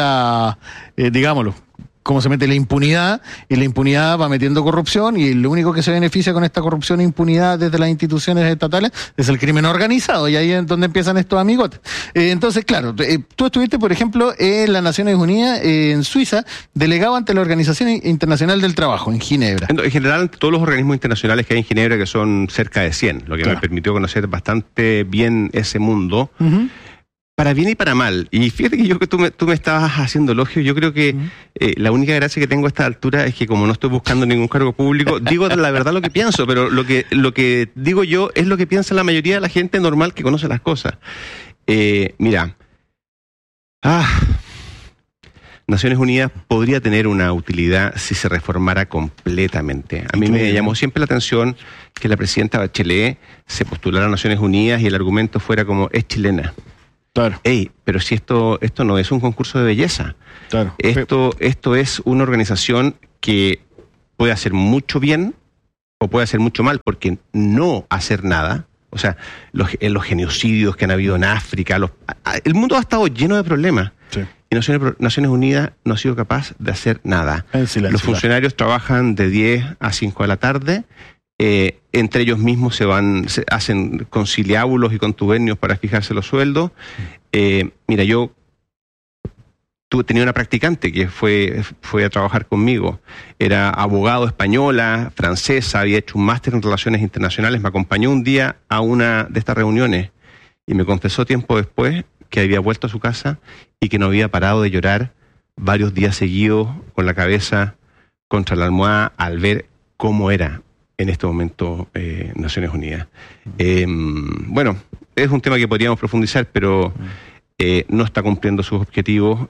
cómo se mete la impunidad, y la impunidad va metiendo corrupción, y lo único que se beneficia con esta corrupción e impunidad desde las instituciones estatales es el crimen organizado, y ahí es donde empiezan estos amigotes. Entonces, claro, tú estuviste, por ejemplo, en las Naciones Unidas, en Suiza, delegado ante la Organización Internacional del Trabajo, en Ginebra. En general, todos los organismos internacionales que hay en Ginebra, que son cerca de 100, lo que me permitió conocer bastante bien ese mundo. para bien y para mal. Y fíjate que tú me estabas haciendo elogio. Yo creo que la única gracia que tengo a esta altura es que como no estoy buscando ningún cargo público, digo la verdad lo que pienso, pero lo que digo yo es lo que piensa la mayoría de la gente normal que conoce las cosas. Mira, Naciones Unidas podría tener una utilidad si se reformara completamente. A mí me llamó siempre la atención que la presidenta Bachelet se postulara a Naciones Unidas y el argumento fuera como, es chilena. Claro. Pero si esto no es un concurso de belleza. Claro. Esto es una organización que puede hacer mucho bien o puede hacer mucho mal, porque no hacer nada, o sea, los genocidios que han habido en África, el mundo ha estado lleno de problemas. Sí. Y Naciones Unidas no ha sido capaz de hacer nada. Los funcionarios trabajan de 10 a 5 de la tarde, entre ellos mismos se hacen conciliábulos y contubernios para fijarse los sueldos. Mira, yo tenía una practicante que fue a trabajar conmigo. Era abogado española, francesa, había hecho un máster en relaciones internacionales, me acompañó un día a una de estas reuniones y me confesó tiempo después que había vuelto a su casa y que no había parado de llorar varios días seguidos con la cabeza contra la almohada al ver cómo era en este momento Naciones Unidas. Bueno, es un tema que podríamos profundizar, pero no está cumpliendo sus objetivos,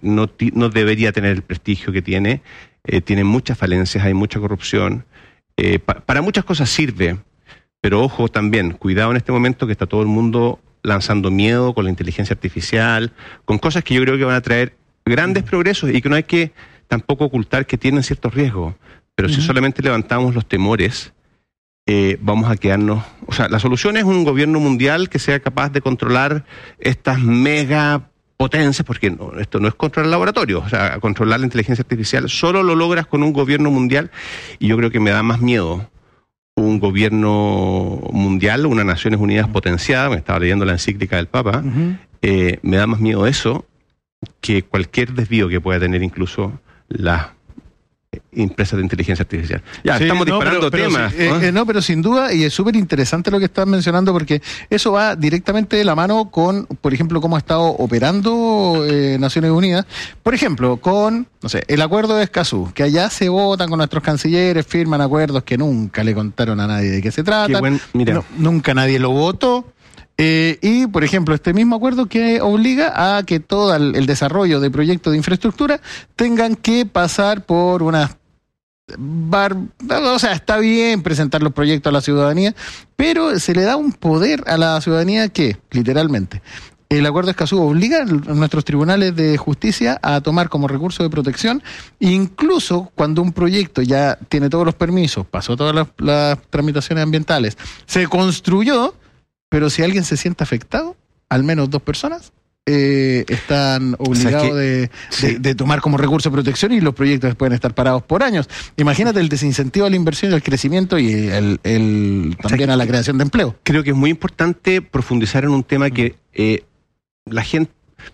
no debería tener el prestigio que tiene muchas falencias, hay mucha corrupción, para muchas cosas sirve, pero ojo también, cuidado en este momento que está todo el mundo lanzando miedo con la inteligencia artificial, con cosas que yo creo que van a traer grandes progresos y que no hay que tampoco ocultar que tienen ciertos riesgos. Pero si solamente levantamos los temores, vamos a quedarnos... O sea, la solución es un gobierno mundial que sea capaz de controlar estas mega potencias, porque esto no es controlar laboratorios, o sea, controlar la inteligencia artificial solo lo logras con un gobierno mundial, y yo creo que me da más miedo un gobierno mundial, una Naciones Unidas potenciada, me estaba leyendo la encíclica del Papa, me da más miedo eso que cualquier desvío que pueda tener incluso las empresas de inteligencia artificial. Ya, sí, estamos disparando temas. Pero sin duda, y es súper interesante lo que estás mencionando, porque eso va directamente de la mano con, por ejemplo, cómo ha estado operando Naciones Unidas. Por ejemplo, con, no sé, el acuerdo de Escazú, que allá se votan con nuestros cancilleres, firman acuerdos que nunca le contaron a nadie de qué se trata. Nunca nadie lo votó. Y, por ejemplo, este mismo acuerdo que obliga a que todo el desarrollo de proyectos de infraestructura tengan que pasar por unas... O sea, está bien presentar los proyectos a la ciudadanía, pero se le da un poder a la ciudadanía que, literalmente, el acuerdo de Escazú obliga a nuestros tribunales de justicia a tomar como recurso de protección, incluso cuando un proyecto ya tiene todos los permisos, pasó todas las tramitaciones ambientales, se construyó. Pero si alguien se siente afectado, al menos 2 personas están obligados de tomar como recurso de protección, y los proyectos pueden estar parados por años. Imagínate el desincentivo a la inversión y al crecimiento, y también a la creación de empleo. Creo que es muy importante profundizar en un tema que la gente...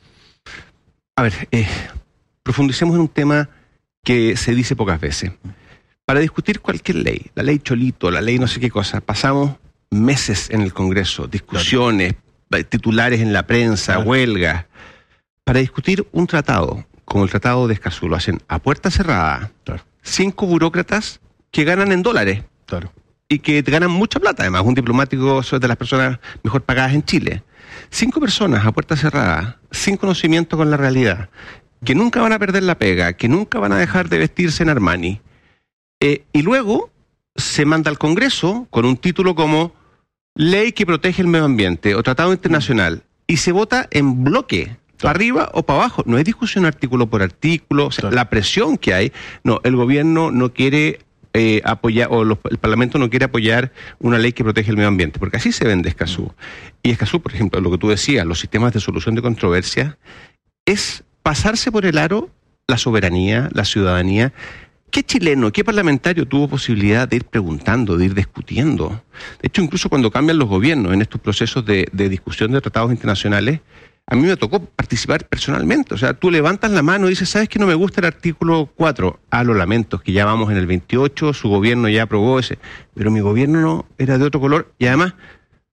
A ver, profundicemos en un tema que se dice pocas veces. Para discutir cualquier ley, la ley Cholito, la ley no sé qué cosa, pasamos meses en el Congreso, discusiones, titulares en la prensa, huelgas. Para discutir un tratado, como el Tratado de Escazú, lo hacen a puerta cerrada, 5 burócratas que ganan en dólares, y que ganan mucha plata. Además, un diplomático es de las personas mejor pagadas en Chile. 5 personas a puerta cerrada, sin conocimiento con la realidad, que nunca van a perder la pega, que nunca van a dejar de vestirse en Armani. Y luego se manda al Congreso con un título como Ley que protege el medio ambiente o Tratado Internacional, y se vota en bloque, para arriba o para abajo. No hay discusión artículo por artículo, o sea, la presión que hay. No, el gobierno no quiere apoyar, o el Parlamento no quiere apoyar una ley que protege el medio ambiente, porque así se vende Escazú. Y Escazú, por ejemplo, lo que tú decías, los sistemas de solución de controversias, es pasarse por el aro la soberanía, la ciudadanía. ¿Qué chileno, qué parlamentario tuvo posibilidad de ir preguntando, de ir discutiendo? De hecho, incluso cuando cambian los gobiernos en estos procesos de discusión de tratados internacionales, a mí me tocó participar personalmente. O sea, tú levantas la mano y dices, ¿sabes que no me gusta el artículo 4? Lo lamento, que ya vamos en el 28, su gobierno ya aprobó ese. Pero mi gobierno no, era de otro color, y además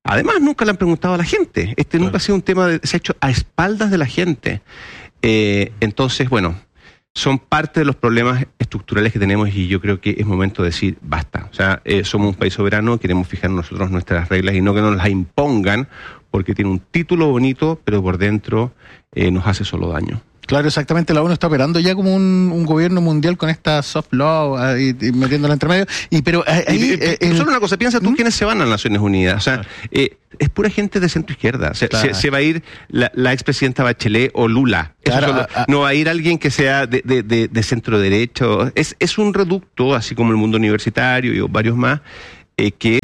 Además, nunca le han preguntado a la gente. Nunca ha sido un tema, se ha hecho a espaldas de la gente. Entonces, bueno, son parte de los problemas estructurales que tenemos y yo creo que es momento de decir basta. O sea, somos un país soberano, queremos fijar nosotros nuestras reglas y no que nos las impongan porque tiene un título bonito, pero por dentro nos hace solo daño. Claro, exactamente. La ONU está operando ya como un gobierno mundial con esta soft law y metiéndola entre medio. Pero solo una cosa, piensa tú quiénes se van a las Naciones Unidas. O sea, es pura gente de centro izquierda. Se va a ir la expresidenta Bachelet o Lula. Claro, no va a ir alguien que sea de centro derecho. Es un reducto, así como el mundo universitario y varios más, que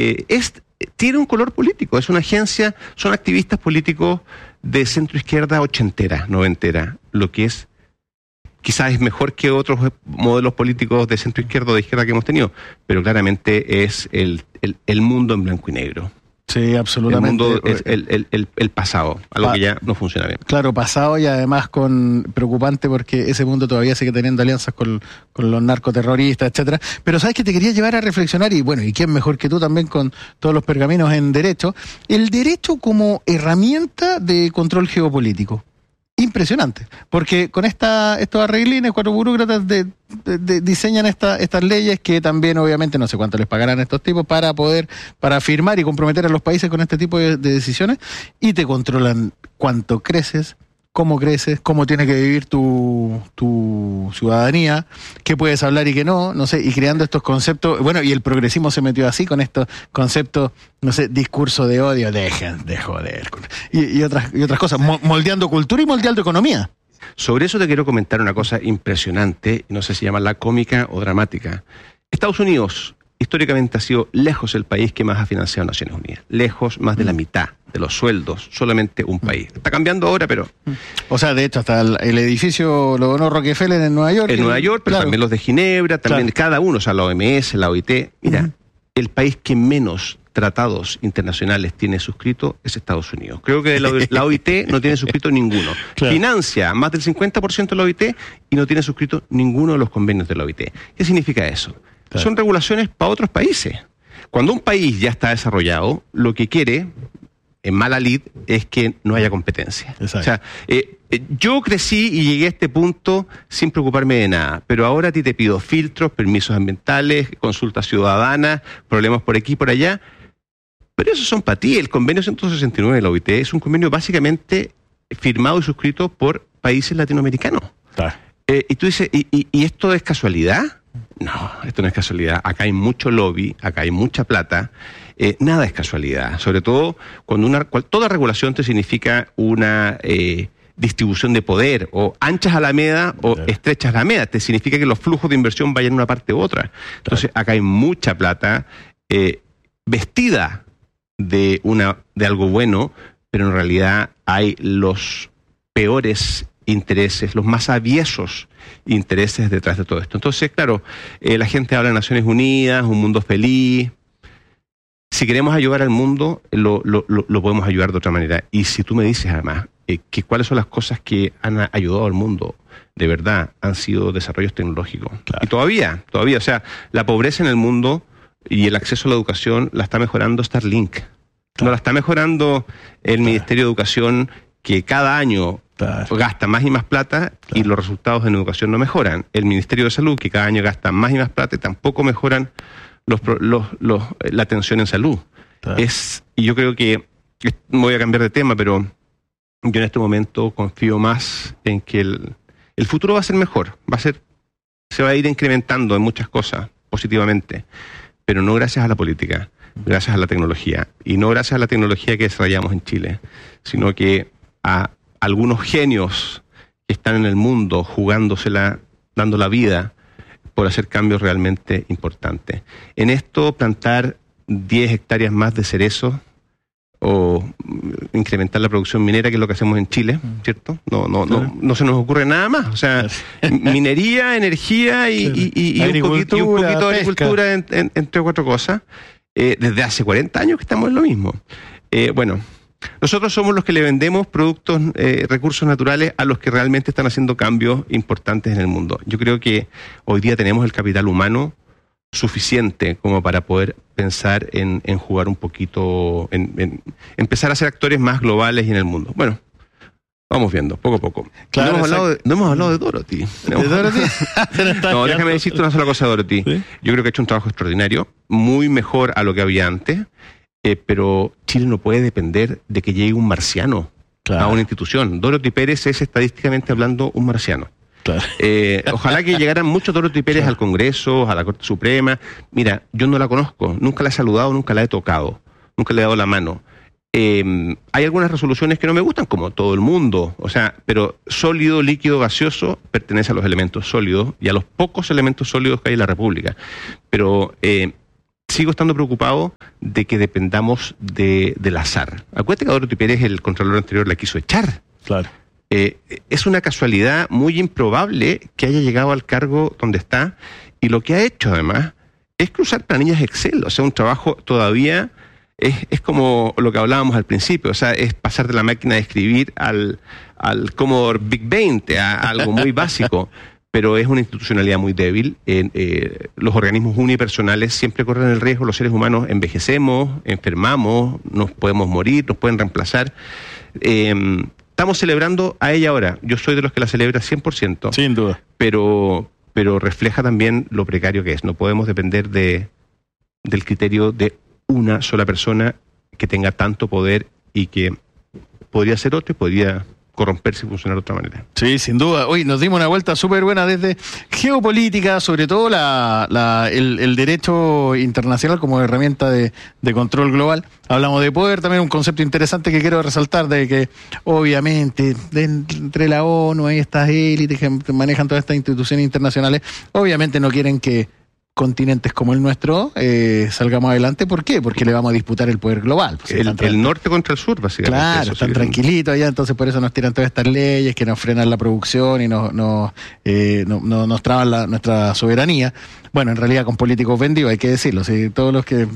tiene un color político. Es una agencia, son activistas políticos de centro izquierda ochentera, noventera, lo que es quizás es mejor que otros modelos políticos de centro izquierda o de izquierda que hemos tenido, pero claramente es el mundo en blanco y negro. Sí, absolutamente. El mundo es el pasado, algo que ya no funciona bien. Claro, pasado y además preocupante porque ese mundo todavía sigue teniendo alianzas con los narcoterroristas, etcétera. Pero sabes que te quería llevar a reflexionar y bueno, y quién mejor que tú también con todos los pergaminos en derecho, el derecho como herramienta de control geopolítico. Impresionante, porque con estos arreglines, 4 burócratas diseñan estas leyes que también obviamente no sé cuánto les pagarán a estos tipos para firmar y comprometer a los países con este tipo de decisiones y te controlan cuánto creces, cómo tiene que vivir tu ciudadanía, qué puedes hablar y qué no sé, y creando estos conceptos, bueno, y el progresismo se metió así con estos conceptos, no sé, discurso de odio, dejen de joder, y otras cosas, moldeando cultura y moldeando economía. Sobre eso te quiero comentar una cosa impresionante, no sé si llamarla cómica o dramática. Estados Unidos históricamente ha sido lejos el país que más ha financiado Naciones Unidas. Lejos, más de la mitad de los sueldos, solamente un país. Está cambiando ahora, pero... O sea, de hecho, hasta el edificio lo donó Rockefeller en Nueva York. En Nueva York, pero también los de Ginebra, también cada uno, o sea, la OMS, la OIT. Mira, el país que menos tratados internacionales tiene suscrito es Estados Unidos. Creo que la OIT no tiene suscrito ninguno. Claro. Financia más del 50% de la OIT y no tiene suscrito ninguno de los convenios de la OIT. ¿Qué significa eso? Claro. Son regulaciones para otros países. Cuando un país ya está desarrollado, lo que quiere, en mala lid, es que no haya competencia. Exacto. O sea, yo crecí y llegué a este punto sin preocuparme de nada, pero ahora a ti te pido filtros, permisos ambientales, consultas ciudadanas, problemas por aquí y por allá, pero esos son para ti. El convenio 169 de la OIT es un convenio básicamente firmado y suscrito por países latinoamericanos. Claro. Y tú dices, ¿y esto es casualidad? No, esto no es casualidad. Acá hay mucho lobby, acá hay mucha plata. Nada es casualidad. Sobre todo cuando toda regulación te significa una distribución de poder, o anchas a la media o estrechas a la media. Te significa que los flujos de inversión vayan de una parte u otra. Entonces acá hay mucha plata vestida de algo bueno, pero en realidad hay los peores intereses, los más aviesos intereses detrás de todo esto. Entonces, claro, la gente habla de Naciones Unidas, un mundo feliz. Si queremos ayudar al mundo, lo podemos ayudar de otra manera. Y si tú me dices, además, que cuáles son las cosas que han ayudado al mundo, de verdad, han sido desarrollos tecnológicos. Claro. Y todavía, o sea, la pobreza en el mundo y el acceso a la educación la está mejorando Starlink. Claro. No la está mejorando el Ministerio de Educación, que cada año gasta más y más plata y los resultados en educación no mejoran. El Ministerio de Salud, que cada año gasta más y más plata y tampoco mejoran la atención en salud. Y yo creo que, voy a cambiar de tema, pero yo en este momento confío más en que el futuro va a ser mejor, se va a ir incrementando en muchas cosas positivamente, pero no gracias a la política, gracias a la tecnología, y no gracias a la tecnología que desarrollamos en Chile, sino que a algunos genios que están en el mundo jugándosela, dando la vida por hacer cambios realmente importantes. En esto, plantar 10 hectáreas más de cerezo o incrementar la producción minera, que es lo que hacemos en Chile, ¿cierto? No se nos ocurre nada más. O sea, minería, energía y un poquito de agricultura, entre 3 o 4 cosas. Desde hace 40 años que estamos en lo mismo. Bueno, nosotros somos los que le vendemos productos, recursos naturales a los que realmente están haciendo cambios importantes en el mundo. Yo creo que hoy día tenemos el capital humano suficiente como para poder pensar en jugar un poquito, en empezar a ser actores más globales y en el mundo. Bueno, vamos viendo, poco a poco. Claro, no hemos hablado de Dorothy. ¿De Dorothy? No, déjame decirte una sola cosa de Dorothy. ¿Sí? Yo creo que ha hecho un trabajo extraordinario, muy mejor a lo que había antes, pero Chile no puede depender de que llegue un marciano a una institución. Dorothy Pérez es, estadísticamente hablando, un marciano. Claro. Ojalá que llegaran muchos Dorothy Pérez al Congreso, a la Corte Suprema. Mira, yo no la conozco, nunca la he saludado, nunca la he tocado, nunca le he dado la mano. Hay algunas resoluciones que no me gustan, como todo el mundo, o sea, pero sólido, líquido, gaseoso pertenece a los elementos sólidos y a los pocos elementos sólidos que hay en la República. Pero sigo estando preocupado de que dependamos del azar. Acuérdate que Dorothy Pérez, el Contralor anterior, la quiso echar. Claro. Es una casualidad muy improbable que haya llegado al cargo donde está, y lo que ha hecho además es cruzar planillas Excel, o sea, un trabajo todavía es como lo que hablábamos al principio, o sea, es pasar de la máquina de escribir al Commodore Big 20, a algo muy básico, pero es una institucionalidad muy débil. Los organismos unipersonales siempre corren el riesgo, los seres humanos envejecemos, enfermamos, nos podemos morir, nos pueden reemplazar. Estamos celebrando a ella ahora. Yo soy de los que la celebra 100%. Sin duda. Pero refleja también lo precario que es. No podemos depender del criterio de una sola persona que tenga tanto poder y que podría ser otro y podría corromperse y funcionar de otra manera. Sí, sin duda. Hoy nos dimos una vuelta súper buena desde geopolítica, sobre todo el derecho internacional como herramienta de control global. Hablamos de poder, también un concepto interesante que quiero resaltar, de que obviamente entre la ONU y estas élites que manejan todas estas instituciones internacionales, obviamente no quieren que continentes como el nuestro salgamos adelante. ¿Por qué? Porque le vamos a disputar el poder global. Pues, el norte contra el sur, básicamente. Claro, están tranquilitos allá, entonces por eso nos tiran todas estas leyes que nos frenan la producción y nos traban nuestra soberanía. Bueno, en realidad con políticos vendidos, hay que decirlo. ¿Sí? Todos los que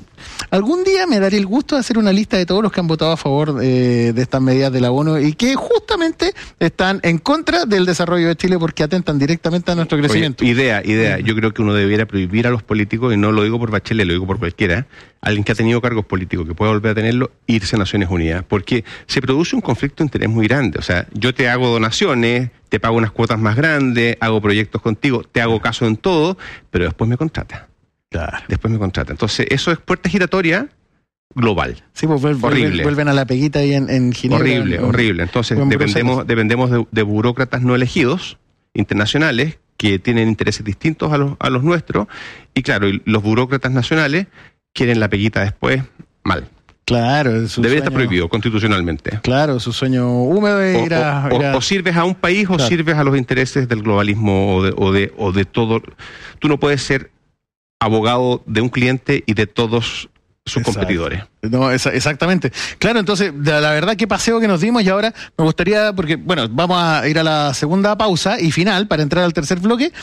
algún día me daré el gusto de hacer una lista de todos los que han votado a favor de estas medidas de la ONU y que justamente están en contra del desarrollo de Chile porque atentan directamente a nuestro crecimiento. Oye, idea. Yo creo que uno debiera prohibir a los políticos, y no lo digo por Bachelet, lo digo por cualquiera, alguien que ha tenido cargos políticos, que pueda volver a tenerlo, irse a Naciones Unidas, porque se produce un conflicto de interés muy grande. O sea, yo te hago donaciones, te pago unas cuotas más grandes, hago proyectos contigo, te hago caso en todo, pero después me contrata. Claro. Después me contrata. Entonces, eso es puerta giratoria global. Sí, pues vuelven a la peguita ahí en Ginebra. Horrible. Entonces, dependemos de burócratas no elegidos, internacionales, que tienen intereses distintos a los nuestros, y claro, los burócratas nacionales quieren la peguita después mal. Claro, debería estar prohibido constitucionalmente. Claro, su sueño húmedo de ir a... O sirves a un país, claro, o sirves a los intereses del globalismo o de todo. Tú no puedes ser abogado de un cliente y de todos sus competidores. No, exactamente. Claro, entonces, la verdad, qué paseo que nos dimos, y ahora me gustaría, porque, bueno, vamos a ir a la segunda pausa y final para entrar al tercer bloque,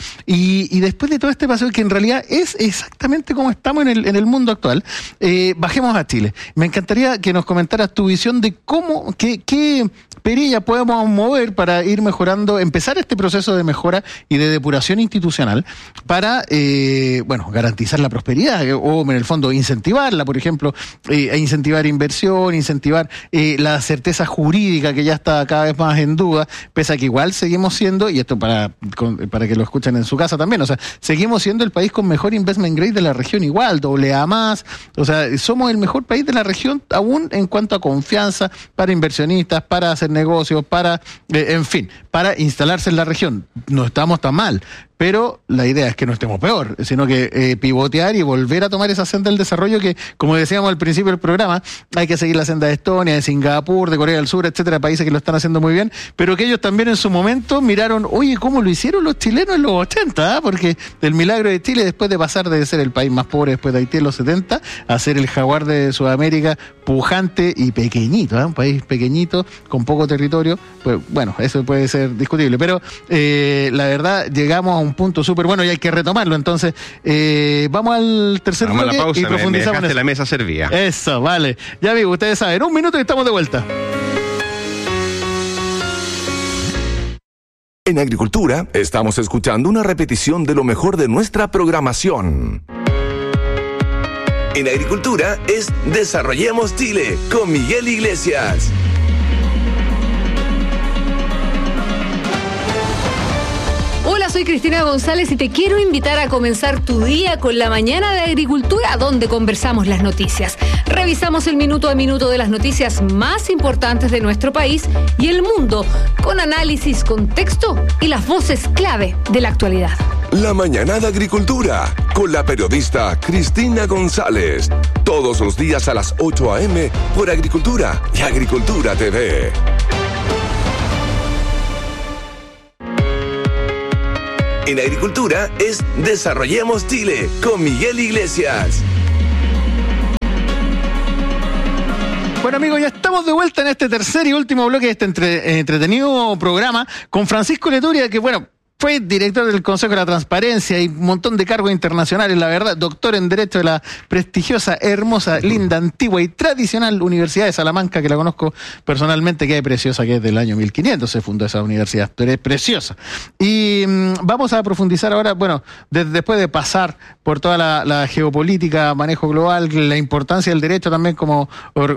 y después de todo este paseo, que en realidad es exactamente como estamos en el mundo actual, bajemos a Chile. Me encantaría que nos comentaras tu visión de cómo, qué perilla podemos mover para ir mejorando, empezar este proceso de mejora y de depuración institucional para, garantizar la prosperidad, o en el fondo incentivarla, por ejemplo, incentivar inversión, incentivar la certeza jurídica que ya está cada vez más en duda, pese a que igual seguimos siendo, y esto para que lo escuchen en su casa también, o sea, seguimos siendo el país con mejor investment grade de la región igual, AA+, o sea, somos el mejor país de la región aún en cuanto a confianza para inversionistas, para hacer negocios, para instalarse en la región. No estamos tan mal, pero la idea es que no estemos peor, sino que pivotear y volver a tomar esa senda del desarrollo que, como decíamos al principio del programa, hay que seguir la senda de Estonia, de Singapur, de Corea del Sur, etcétera, países que lo están haciendo muy bien, pero que ellos también en su momento miraron, oye, ¿cómo lo hicieron los chilenos en los 80? Porque el milagro de Chile, después de pasar de ser el país más pobre después de Haití en los 70, a ser el jaguar de Sudamérica, pujante y pequeñito, un país pequeñito, con poco territorio, pues bueno, eso puede ser discutible, pero la verdad, llegamos a un punto súper bueno y hay que retomarlo. Entonces, vamos al tercer bloque y profundizamos en la mesa servida. Eso, vale. Ya amigo, ustedes saben, un minuto y estamos de vuelta. En Agricultura estamos escuchando una repetición de lo mejor de nuestra programación. En agricultura es Desarrollemos Chile con Miguel Iglesias. Hola, soy Cristina González y te quiero invitar a comenzar tu día con la mañana de agricultura, donde conversamos las noticias. Revisamos el minuto a minuto de las noticias más importantes de nuestro país y el mundo, con análisis, contexto y las voces clave de la actualidad. La mañana de agricultura con la periodista Cristina González. Todos los días a las 8 a.m. por Agricultura y Agricultura TV. En agricultura es Desarrollemos Chile con Miguel Iglesias. Bueno, amigos, ya estamos de vuelta en este tercer y último bloque de este entretenido programa con Francisco Leturia, que fue director del Consejo de la Transparencia y un montón de cargos internacionales, la verdad, doctor en Derecho de la prestigiosa, hermosa, linda, antigua y tradicional Universidad de Salamanca, que la conozco personalmente, que es preciosa, que es del año 1500 se fundó esa universidad, pero es preciosa. Y vamos a profundizar ahora, después de pasar por toda la geopolítica, manejo global, la importancia del derecho también como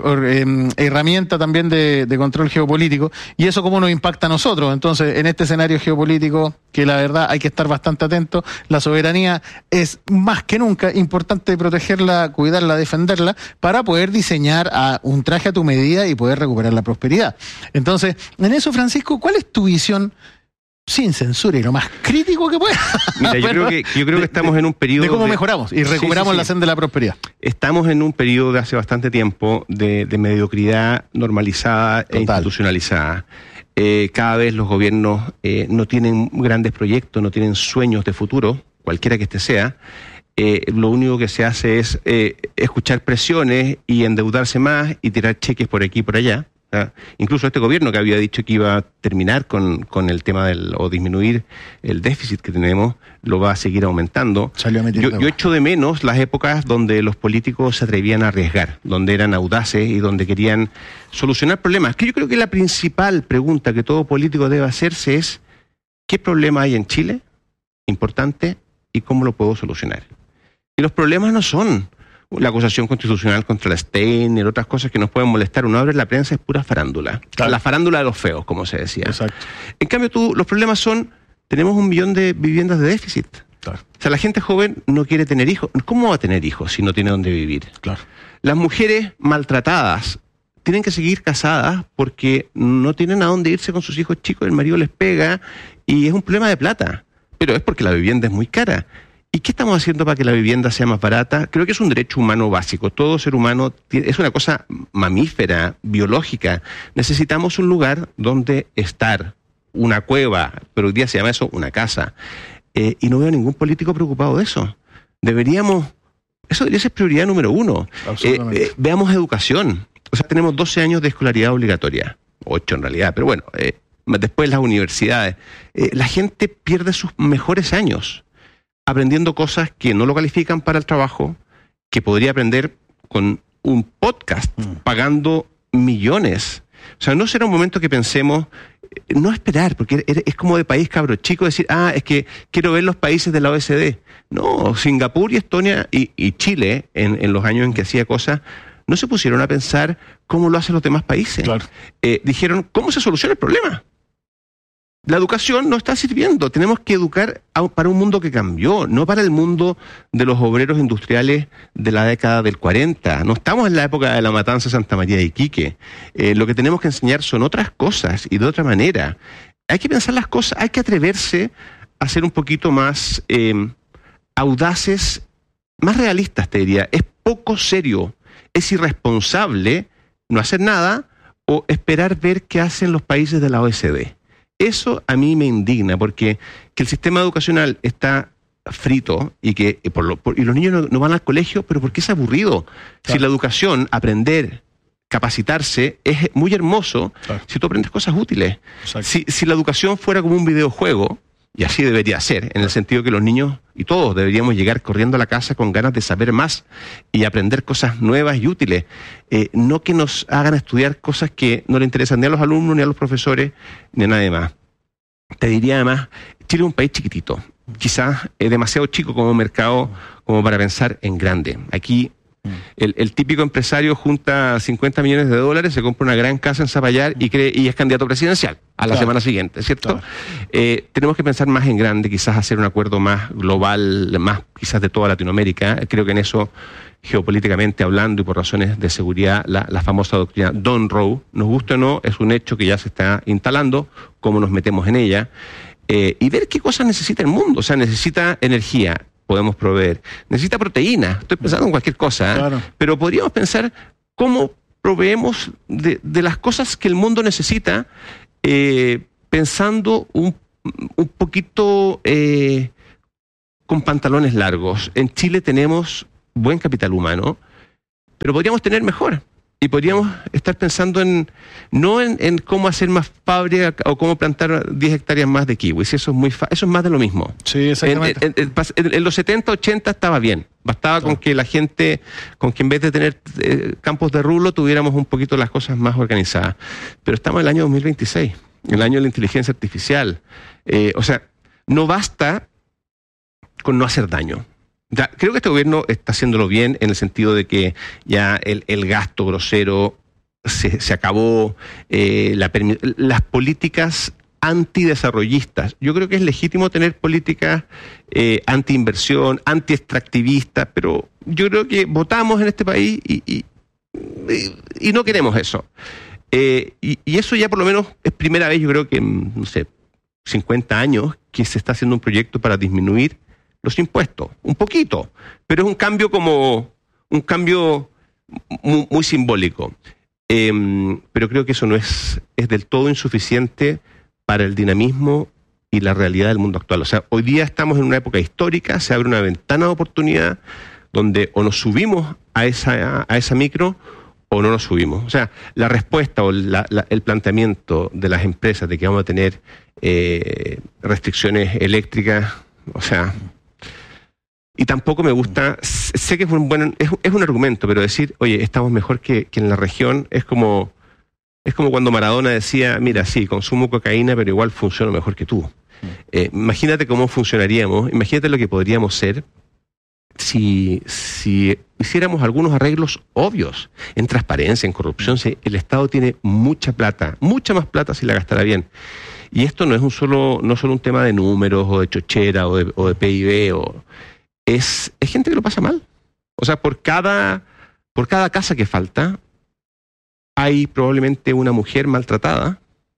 herramienta también de control geopolítico, y eso cómo nos impacta a nosotros. Entonces, en este escenario geopolítico, que la verdad hay que estar bastante atento, la soberanía es más que nunca importante protegerla, cuidarla, defenderla, para poder diseñar un traje a tu medida y poder recuperar la prosperidad. Entonces, en eso, Francisco, ¿cuál es tu visión, sin censura y lo más crítico que pueda? Mira, yo creo que estamos en un periodo de cómo mejoramos y recuperamos la senda de la prosperidad. Estamos en un periodo de hace bastante tiempo de mediocridad normalizada e institucionalizada. Cada vez los gobiernos no tienen grandes proyectos, no tienen sueños de futuro, cualquiera que este sea. Lo único que se hace es escuchar presiones y endeudarse más y tirar cheques por aquí y por allá. Incluso este gobierno, que había dicho que iba a terminar con el tema o disminuir el déficit que tenemos, lo va a seguir aumentando. Yo echo de menos las épocas donde los políticos se atrevían a arriesgar, donde eran audaces y donde querían solucionar problemas. Que yo creo que la principal pregunta que todo político debe hacerse es: ¿qué problema hay en Chile importante y cómo lo puedo solucionar? Y los problemas no son la acusación constitucional contra la Steiner, otras cosas que nos pueden molestar. Uno abre la prensa, es pura farándula. Claro. La farándula de los feos, como se decía. Exacto. En cambio, los problemas son: tenemos 1 millón de viviendas de déficit. Claro. O sea, la gente joven no quiere tener hijos. ¿Cómo va a tener hijos si no tiene dónde vivir? Claro. Las mujeres maltratadas tienen que seguir casadas porque no tienen a dónde irse con sus hijos chicos, el marido les pega y es un problema de plata. Pero es porque la vivienda es muy cara. ¿Y qué estamos haciendo para que la vivienda sea más barata? Creo que es un derecho humano básico. Todo ser humano es una cosa mamífera, biológica. Necesitamos un lugar donde estar, una cueva, pero hoy día se llama eso una casa. Y no veo ningún político preocupado de eso. Eso debería ser prioridad número 1. Veamos educación. O sea, tenemos 12 años de escolaridad obligatoria, 8 en realidad, pero bueno, después las universidades. La gente pierde sus mejores años aprendiendo cosas que no lo califican para el trabajo, que podría aprender con un podcast, pagando millones. O sea, no será un momento que pensemos, no esperar, porque es como de país cabro chico decir, es que quiero ver los países de la OECD. No, Singapur y Estonia y Chile, en los años en que hacía cosas, no se pusieron a pensar cómo lo hacen los demás países. Claro. Dijeron, ¿cómo se soluciona el problema? La educación no está sirviendo. Tenemos que educar para un mundo que cambió, no para el mundo de los obreros industriales de la década del 40. No estamos en la época de la matanza de Santa María de Iquique. Lo que tenemos que enseñar son otras cosas y de otra manera. Hay que pensar las cosas, hay que atreverse a ser un poquito más audaces, más realistas, te diría. Es poco serio, es irresponsable no hacer nada o esperar ver qué hacen los países de la OECD. Eso a mí me indigna, porque que el sistema educacional está frito y que y los niños no van al colegio, pero porque es aburrido. Claro. Si la educación, aprender, capacitarse, es muy hermoso, claro, si tú aprendes cosas útiles. Si la educación fuera como un videojuego, y así debería ser, en el sentido que los niños y todos deberíamos llegar corriendo a la casa con ganas de saber más y aprender cosas nuevas y útiles, no que nos hagan estudiar cosas que no le interesan ni a los alumnos, ni a los profesores, ni a nadie más. Te diría además, Chile es un país chiquitito, quizás demasiado chico como mercado como para pensar en grande. Aquí el típico empresario junta $50 millones, se compra una gran casa en Zapallar y es candidato presidencial a la semana siguiente, ¿cierto? Tenemos que pensar más en grande, quizás hacer un acuerdo más global, más quizás de toda Latinoamérica. Creo que en eso, geopolíticamente hablando y por razones de seguridad, la famosa doctrina Don't Row, nos guste o no, es un hecho que ya se está instalando, cómo nos metemos en ella, y ver qué cosas necesita el mundo. O sea, necesita energía, podemos proveer, necesita proteína, estoy pensando en cualquier cosa, claro. Pero podríamos pensar cómo proveemos de las cosas que el mundo necesita, pensando un poquito con pantalones largos. En Chile tenemos buen capital humano, pero podríamos tener mejor. Y podríamos estar pensando no en cómo hacer más fábrica o cómo plantar 10 hectáreas más de kiwis. Eso es más de lo mismo. Sí, exactamente. En los 70, 80 estaba bien. Bastaba con que la gente, con que en vez de tener campos de rulo, tuviéramos un poquito las cosas más organizadas. Pero estamos en el año 2026, el año de la inteligencia artificial. O sea, no basta con no hacer daño. Ya, creo que este gobierno está haciéndolo bien en el sentido de que ya el gasto grosero se acabó, las políticas antidesarrollistas. Yo creo que es legítimo tener políticas anti-inversión, anti-extractivistas, pero yo creo que votamos en este país y no queremos eso. Y eso ya por lo menos es primera vez, yo creo que en, no sé, 50 años que se está haciendo un proyecto para disminuir los impuestos, un poquito, pero es un cambio muy simbólico. Pero creo que eso no es del todo insuficiente para el dinamismo y la realidad del mundo actual. O sea, hoy día estamos en una época histórica, se abre una ventana de oportunidad donde o nos subimos a esa micro o no nos subimos. O sea, la respuesta o el planteamiento de las empresas de que vamos a tener restricciones eléctricas, o sea... Y tampoco me gusta, sé que es un argumento, pero decir, oye, estamos mejor que en la región, es como cuando Maradona decía, mira, sí, consumo cocaína, pero igual funciono mejor que tú. Imagínate cómo funcionaríamos, imagínate lo que podríamos ser si hiciéramos algunos arreglos obvios en transparencia, en corrupción. El Estado tiene mucha plata, mucha más plata si la gastara bien. Y esto no es solo un tema de números o de chochera o de PIB es gente que lo pasa mal. O sea, por cada casa que falta, hay probablemente una mujer maltratada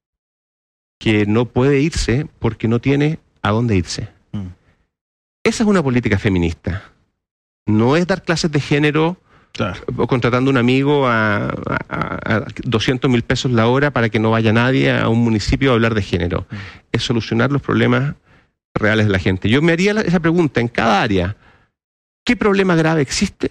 que no puede irse porque no tiene a dónde irse. Esa es una política feminista. No es dar clases de género, claro, o contratando a un amigo a 200.000 pesos la hora para que no vaya nadie a un municipio a hablar de género. Es solucionar los problemas reales de la gente. Yo me haría esa pregunta en cada área. ¿Qué problema grave existe?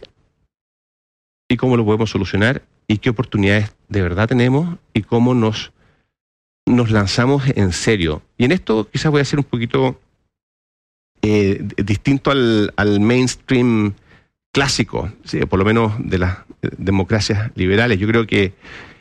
¿Y cómo lo podemos solucionar? ¿Y qué oportunidades de verdad tenemos? ¿Y cómo nos lanzamos en serio? Y en esto quizás voy a ser un poquito distinto al mainstream clásico, ¿sí? Por lo menos de las democracias liberales. Yo creo que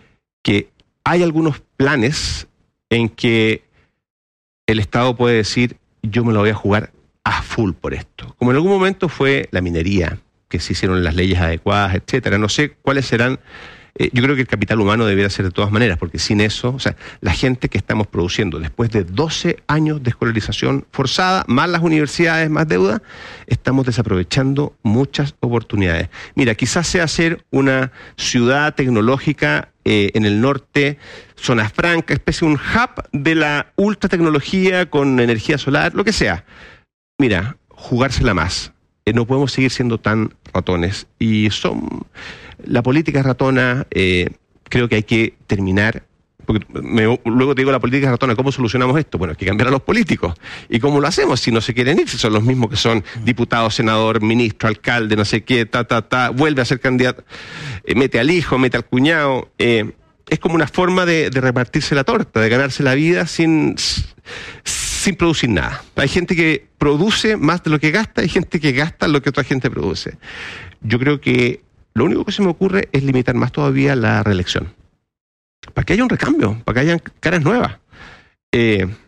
hay algunos planes en que el Estado puede decir, yo me lo voy a jugar a full por esto. Como en algún momento fue la minería, que se hicieron las leyes adecuadas, etcétera. No sé cuáles serán. Yo creo que el capital humano debería ser de todas maneras, porque sin eso, o sea, la gente que estamos produciendo después de 12 años de escolarización forzada, más las universidades, más deuda, estamos desaprovechando muchas oportunidades. Mira, quizás sea hacer una ciudad tecnológica en el norte, zona franca, especie de un hub de la ultra tecnología con energía solar, lo que sea. Mira, jugársela más. No podemos seguir siendo tan ratones. Y la política es ratona, creo que hay que terminar. Porque luego te digo, la política es ratona, ¿cómo solucionamos esto? Bueno, hay que cambiar a los políticos. ¿Y cómo lo hacemos si no se quieren ir? Si son los mismos que son diputado, senador, ministro, alcalde, no sé qué, vuelve a ser candidato, mete al hijo, mete al cuñado. Es como una forma de repartirse la torta, de ganarse la vida sin producir nada. Hay gente que produce más de lo que gasta, hay gente que gasta lo que otra gente produce. Yo creo que lo único que se me ocurre es limitar más todavía la reelección. Para que haya un recambio, para que haya caras nuevas.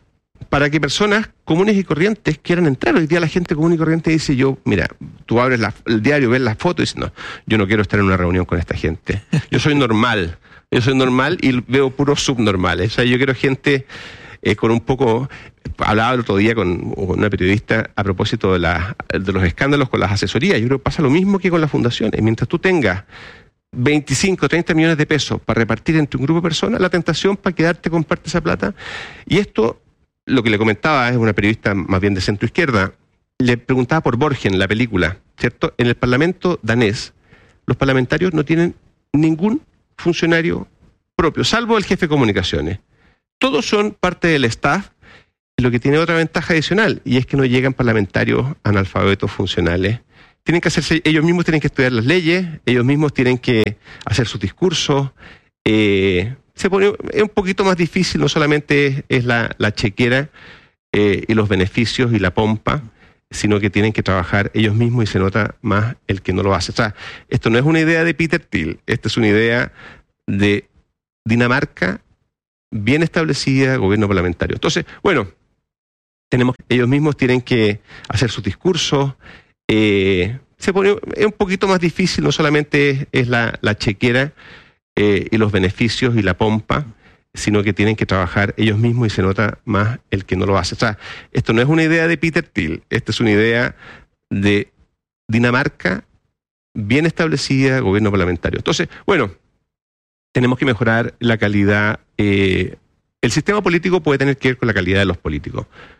para que personas comunes y corrientes quieran entrar. Hoy día la gente común y corriente dice, mira, tú abres el diario, ves las fotos y dices, no, yo no quiero estar en una reunión con esta gente. Yo soy normal y veo puros subnormales. O sea, yo quiero gente con un poco... Hablaba el otro día con una periodista a propósito de los escándalos con las asesorías. Yo creo que pasa lo mismo que con las fundaciones. Mientras tú tengas 25, 30 millones de pesos para repartir entre un grupo de personas, la tentación para quedarte con parte de esa plata. Y esto, lo que le comentaba, es una periodista más bien de centro izquierda, le preguntaba por Borgen, la película, ¿cierto? En el Parlamento danés, los parlamentarios no tienen ningún funcionario propio, salvo el jefe de comunicaciones. Todos son parte del staff, lo que tiene otra ventaja adicional, y es que no llegan parlamentarios analfabetos funcionales. Tienen que hacerse, ellos mismos tienen que estudiar las leyes, ellos mismos tienen que hacer sus discursos. Es un poquito más difícil, no solamente es la chequera y los beneficios y la pompa, sino que tienen que trabajar ellos mismos y se nota más el que no lo hace. O sea, esto no es una idea de Peter Thiel, esta es una idea de Dinamarca bien establecida, gobierno parlamentario. Entonces, bueno, ellos mismos tienen que hacer sus discursos. Es un poquito más difícil, no solamente es la chequera y los beneficios y la pompa, sino que tienen que trabajar ellos mismos y se nota más el que no lo hace. O sea, esto no es una idea de Peter Thiel, esta es una idea de Dinamarca bien establecida, gobierno parlamentario. Entonces, bueno, tenemos que mejorar la calidad. El sistema político puede tener que ver con la calidad de los políticos.